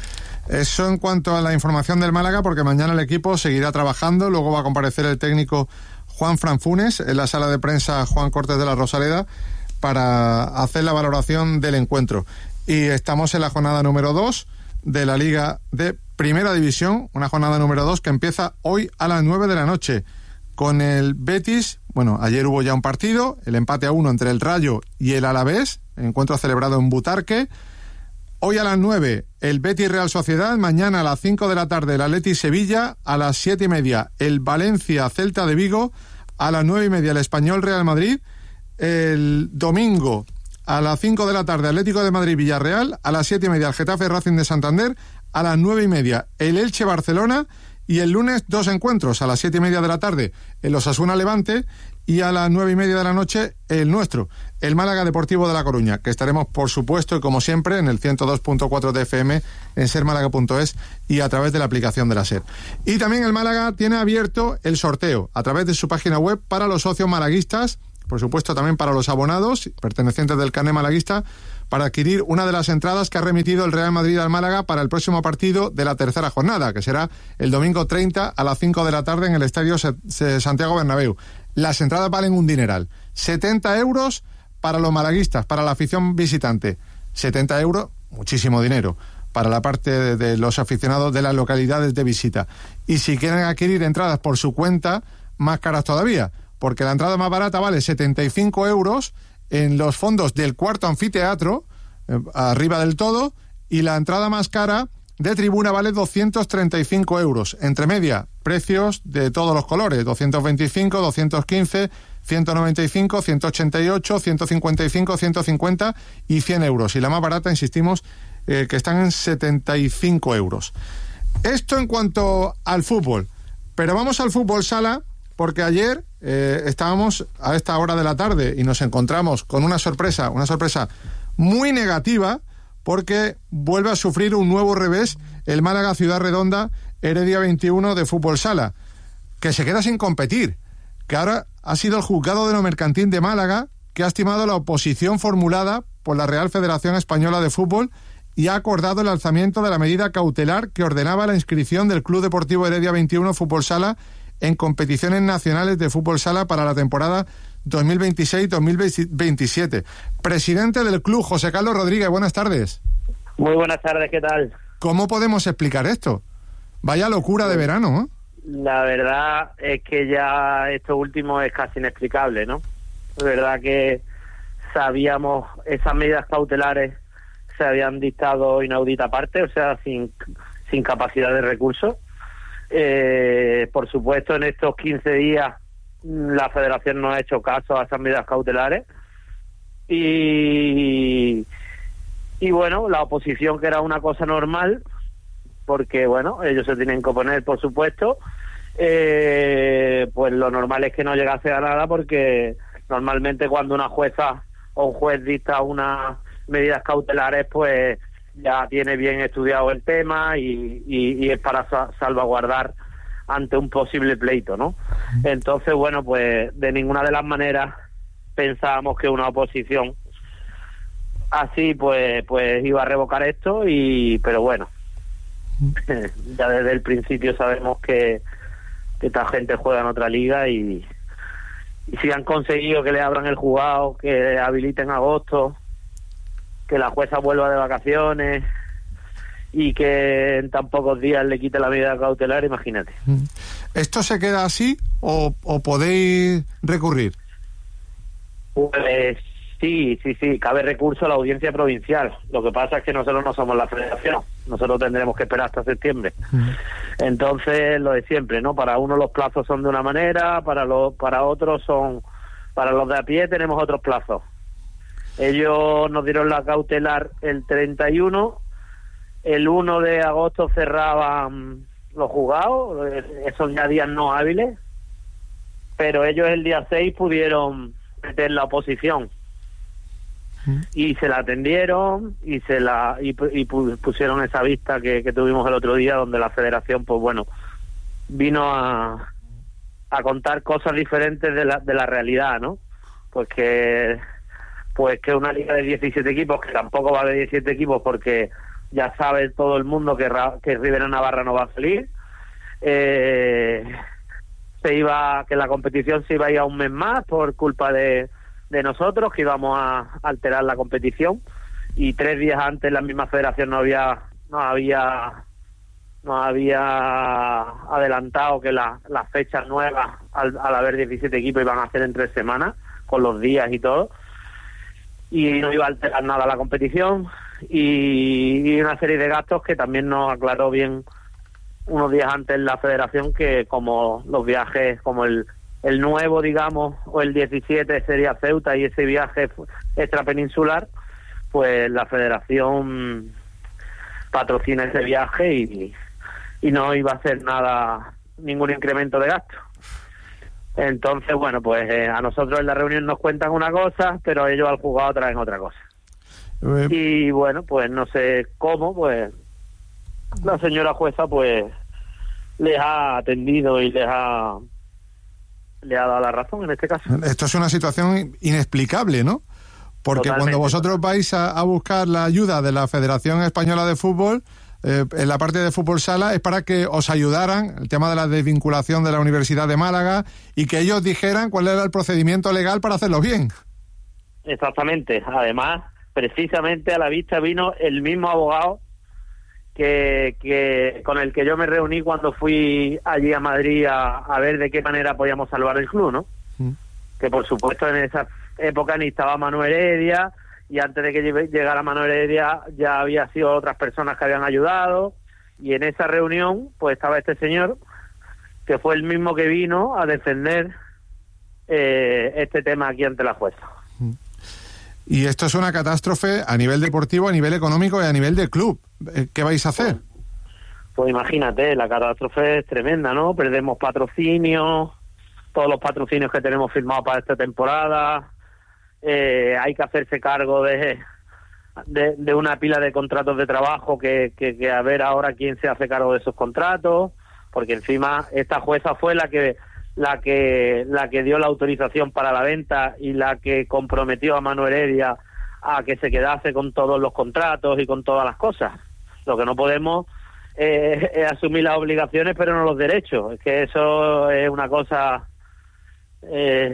Eso en cuanto a la información del Málaga, porque mañana el equipo seguirá trabajando, luego va a comparecer el técnico Juan Fran Funes en la sala de prensa Juan Cortés de la Rosaleda para hacer la valoración del encuentro. Y estamos en la jornada número dos de la Liga de Primera División, una jornada número dos que empieza hoy a las nueve de la noche con el Betis. Bueno, ayer hubo ya un partido, el empate a uno entre el Rayo y el Alavés, encuentro celebrado en Butarque. Hoy a las nueve el Betis Real Sociedad, mañana a las cinco de la tarde el Atleti Sevilla, a las siete y media el Valencia Celta de Vigo, a las nueve y media el Español Real Madrid, el domingo a las cinco de la tarde Atlético de Madrid Villarreal, a las siete y media el Getafe Racing de Santander, a las nueve y media el Elche Barcelona, y el lunes dos encuentros, a las siete y media de la tarde el Osasuna Levante y a las nueve y media de la noche el nuestro, el Málaga Deportivo de La Coruña, que estaremos por supuesto y como siempre en el ciento dos punto cuatro de F M, en ser málaga punto es y a través de la aplicación de la SER. Y también el Málaga tiene abierto el sorteo a través de su página web para los socios malaguistas, por supuesto también para los abonados pertenecientes del carné malaguista, para adquirir una de las entradas que ha remitido el Real Madrid al Málaga para el próximo partido de la tercera jornada, que será el domingo treinta a las cinco de la tarde en el Estadio Santiago Bernabéu. Las entradas valen un dineral, setenta euros para los malaguistas, para la afición visitante, setenta euros, muchísimo dinero, para la parte de, de los aficionados de las localidades de visita. Y si quieren adquirir entradas por su cuenta, más caras todavía, porque la entrada más barata vale setenta y cinco euros en los fondos del cuarto anfiteatro, eh, arriba del todo, y la entrada más cara de tribuna vale doscientos treinta y cinco euros. Entre media, precios de todos los colores, doscientos veinticinco, doscientos quince, ciento noventa y cinco, ciento ochenta y ocho, ciento cincuenta y cinco, ciento cincuenta y cien euros. Y la más barata, insistimos, eh, que están en setenta y cinco euros. Esto en cuanto al fútbol. Pero vamos al fútbol sala, porque ayer eh, estábamos a esta hora de la tarde y nos encontramos con una sorpresa, una sorpresa muy negativa, porque vuelve a sufrir un nuevo revés el Málaga Ciudad Redonda Heredia veintiuno de fútbol sala, que se queda sin competir, que ahora ha sido el juzgado de lo mercantil de Málaga que ha estimado la oposición formulada por la Real Federación Española de Fútbol y ha acordado el alzamiento de la medida cautelar que ordenaba la inscripción del Club Deportivo Heredia veintiuno Fútbol Sala en competiciones nacionales de fútbol sala para la temporada dos mil veintiséis dos mil veintisiete. Presidente del club, José Carlos Rodríguez, buenas tardes. Muy buenas tardes, ¿qué tal? ¿Cómo podemos explicar esto? Vaya locura de verano, ¿eh? La verdad es que ya esto último es casi inexplicable, ¿no? Es verdad que sabíamos esas medidas cautelares se habían dictado inaudita parte, o sea, sin, sin capacidad de recursos. Eh, por supuesto, en estos quince días la Federación no ha hecho caso a esas medidas cautelares y, y bueno, la oposición, que era una cosa normal, porque bueno, ellos se tienen que oponer, por supuesto, eh, pues lo normal es que no llegase a nada, porque normalmente cuando una jueza o un juez dicta unas medidas cautelares, pues ya tiene bien estudiado el tema y, y, y es para sa- salvaguardar ante un posible pleito, ¿no? Entonces, bueno, pues de ninguna de las maneras pensábamos que una oposición así pues pues iba a revocar esto, y pero bueno, ya desde el principio sabemos que, que esta gente juega en otra liga, y, y si han conseguido que le abran el juzgado, que habiliten agosto, que la jueza vuelva de vacaciones y que en tan pocos días le quite la medida cautelar, imagínate. ¿Esto se queda así o, o podéis recurrir? Pues sí, sí, sí, cabe recurso a la audiencia provincial. Lo que pasa es que nosotros no somos la federación, nosotros tendremos que esperar hasta septiembre. Uh-huh. Entonces, lo de siempre, ¿no? Para unos los plazos son de una manera, para los para otros son, para los de a pie tenemos otros plazos. Ellos nos dieron la cautelar el treinta y uno, el uno de agosto cerraban los juzgados, esos ya días no hábiles, pero ellos el día seis pudieron meter la oposición y se la atendieron y se la y, y pusieron esa vista que, que tuvimos el otro día, donde la Federación, pues bueno, vino a a contar cosas diferentes de la, de la realidad, ¿no? Pues que, pues que una liga de diecisiete equipos, que tampoco va de diecisiete equipos porque ya sabe todo el mundo que, que Rivera Navarra no va a salir, eh, se iba, que la competición se iba a ir a un mes más por culpa de, de nosotros, que íbamos a alterar la competición, y tres días antes la misma federación no había, no había nos había adelantado que la, las fechas nuevas, al, al haber diecisiete equipos, iban a ser en tres semanas, con los días y todo, y no iba a alterar nada la competición, y, y una serie de gastos que también nos aclaró bien unos días antes la federación, que como los viajes, como el, el nuevo, digamos, o el diecisiete sería Ceuta, y ese viaje extrapeninsular, pues la federación patrocina ese viaje y y no iba a hacer nada, ningún incremento de gasto. Entonces, bueno, pues eh, a nosotros en la reunión nos cuentan una cosa, pero ellos al juzgado traen otra cosa. Eh. Y bueno, pues no sé cómo, pues la señora jueza pues les ha atendido y les ha le ha dado la razón en este caso. Esto es una situación inexplicable, ¿no? Porque Totalmente. Cuando vosotros vais a, a buscar la ayuda de la Federación Española de Fútbol, Eh, en la parte de fútbol sala, es para que os ayudaran el tema de la desvinculación de la Universidad de Málaga y que ellos dijeran cuál era el procedimiento legal para hacerlo bien. Exactamente. Además, precisamente a la vista vino el mismo abogado que, que con el que yo me reuní cuando fui allí a Madrid a, a ver de qué manera podíamos salvar el club, ¿no? Mm. Que por supuesto en esa época ni estaba Manuel Heredia, y antes de que llegara Manuel Heredia ya había sido otras personas que habían ayudado, y en esa reunión pues estaba este señor, que fue el mismo que vino a defender eh, este tema aquí ante la jueza. Y esto es una catástrofe a nivel deportivo, a nivel económico y a nivel de club. ¿Qué vais a hacer? Pues, pues imagínate, la catástrofe es tremenda, ¿no? Perdemos patrocinios, todos los patrocinios que tenemos firmados para esta temporada. Eh, hay que hacerse cargo de, de de una pila de contratos de trabajo que, que, que a ver ahora quién se hace cargo de esos contratos, porque encima esta jueza fue la que la que la que dio la autorización para la venta y la que comprometió a Manuel Heredia a que se quedase con todos los contratos y con todas las cosas. Lo que no podemos eh, es asumir las obligaciones pero no los derechos. Es que eso es una cosa eh,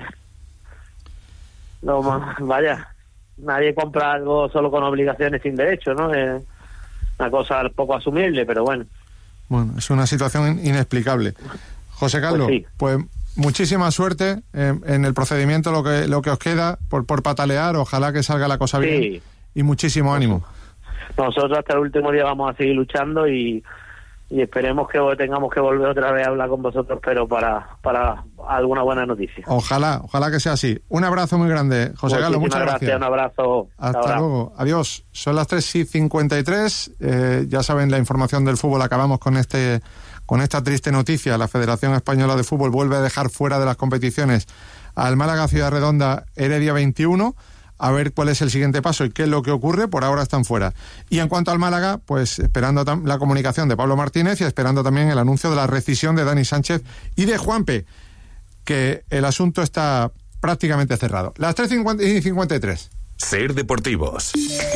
no, vaya, nadie compra algo solo con obligaciones sin derecho, ¿no? Es una cosa poco asumible, pero bueno. Bueno, es una situación inexplicable. José Carlos, pues, sí. pues muchísima suerte en, en el procedimiento, lo que lo que os queda por, por patalear, ojalá que salga la cosa sí. bien, y muchísimo ánimo. Nosotros hasta el último día vamos a seguir luchando y, y esperemos que tengamos que volver otra vez a hablar con vosotros, pero para para alguna buena noticia. Ojalá, ojalá que sea así. Un abrazo muy grande, José Carlos, muchas gracias. gracias. Un abrazo. Hasta, Hasta luego. Adiós. Son las tres y cincuenta y tres. Eh, ya saben la información del fútbol. Acabamos con este con esta triste noticia. La Federación Española de Fútbol vuelve a dejar fuera de las competiciones al Málaga Ciudad Redonda Heredia veintiuno. A ver cuál es el siguiente paso y qué es lo que ocurre. Por ahora están fuera. Y en cuanto al Málaga, pues esperando la comunicación de Pablo Martínez y esperando también el anuncio de la rescisión de Dani Sánchez y de Juanpe, que el asunto está prácticamente cerrado. Las tres y cincuenta y tres. Ser Deportivos.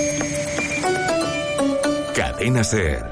Cadena Ser.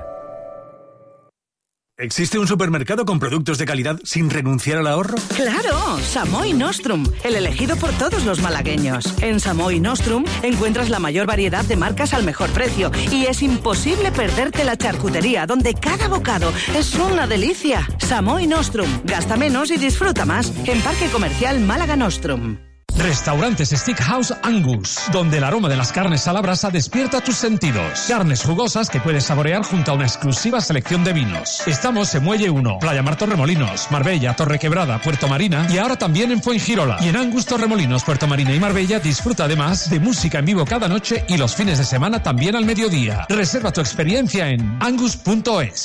¿Existe un supermercado con productos de calidad sin renunciar al ahorro? ¡Claro! Samoy Nostrum, el elegido por todos los malagueños. En Samoy Nostrum encuentras la mayor variedad de marcas al mejor precio y es imposible perderte la charcutería, donde cada bocado es una delicia. Samoy Nostrum, gasta menos y disfruta más. En Parque Comercial Málaga Nostrum. Restaurantes Steakhouse Angus, donde el aroma de las carnes a la brasa despierta tus sentidos. Carnes jugosas que puedes saborear junto a una exclusiva selección de vinos. Estamos en Muelle uno, Playa Mar Torremolinos, Marbella, Torrequebrada, Puerto Marina y ahora también en Fuengirola. Y en Angus Torremolinos, Puerto Marina y Marbella disfruta además de música en vivo cada noche y los fines de semana también al mediodía. Reserva tu experiencia en angus punto es.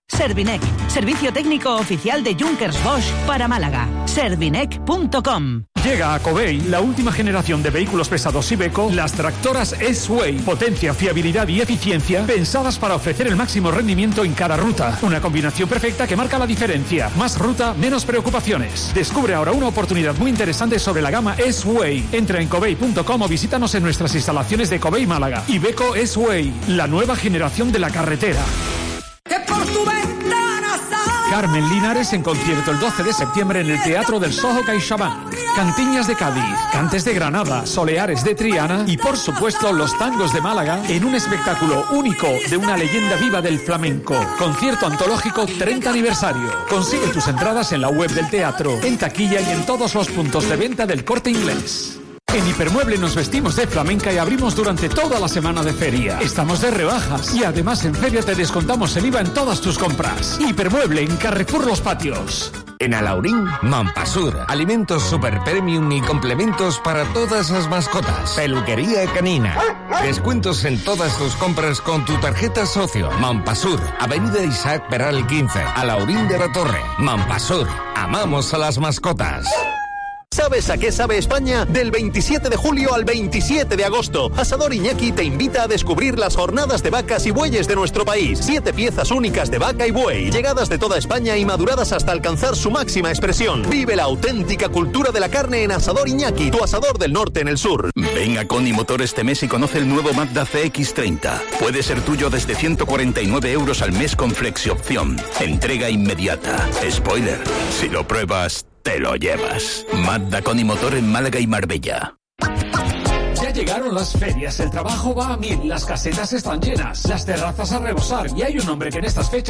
Servinec, servicio técnico oficial de Junkers Bosch para Málaga. servinec punto com. Llega a Covey la última generación de vehículos pesados Iveco, las tractoras S-Way. Potencia, fiabilidad y eficiencia pensadas para ofrecer el máximo rendimiento en cada ruta. Una combinación perfecta que marca la diferencia. Más ruta, menos preocupaciones. Descubre ahora una oportunidad muy interesante sobre la gama S-Way. Entra en covey punto com o visítanos en nuestras instalaciones de Covey Málaga. Iveco S-Way, la nueva generación de la carretera. Que por tu ventana sale Carmen Linares en concierto el doce de septiembre en el Teatro del Soho CaixaBank. Cantiñas de Cádiz, Cantes de Granada, Soleares de Triana y por supuesto los tangos de Málaga en un espectáculo único de una leyenda viva del flamenco. Concierto antológico treinta aniversario. Consigue tus entradas en la web del teatro, en taquilla y en todos los puntos de venta del Corte Inglés. En Hipermueble nos vestimos de flamenca y abrimos durante toda la semana de feria. Estamos de rebajas y además en feria te descontamos el I V A en todas tus compras. Hipermueble en Carrefour Los Patios. En Alaurín, Mampasur, alimentos super premium y complementos para todas las mascotas. Peluquería canina. Descuentos en todas tus compras con tu tarjeta socio. Mampasur, Avenida Isaac Peral quince, Alaurín de la Torre. Mampasur, amamos a las mascotas. ¿Sabes a qué sabe España? Del veintisiete de julio al veintisiete de agosto, Asador Iñaki te invita a descubrir las jornadas de vacas y bueyes de nuestro país. Siete piezas únicas de vaca y buey, llegadas de toda España y maduradas hasta alcanzar su máxima expresión. Vive la auténtica cultura de la carne en Asador Iñaki, tu asador del norte en el sur. Ven a Coni Motor este mes y conoce el nuevo Mazda C X treinta. Puede ser tuyo desde ciento cuarenta y nueve euros al mes con flexi-opción. Entrega inmediata. Spoiler, si lo pruebas, te lo llevas. Mazda Coni Motor en Málaga y Marbella. Ya llegaron las ferias, el trabajo va a mil, las casetas están llenas, las terrazas a rebosar y hay un hombre que en estas fechas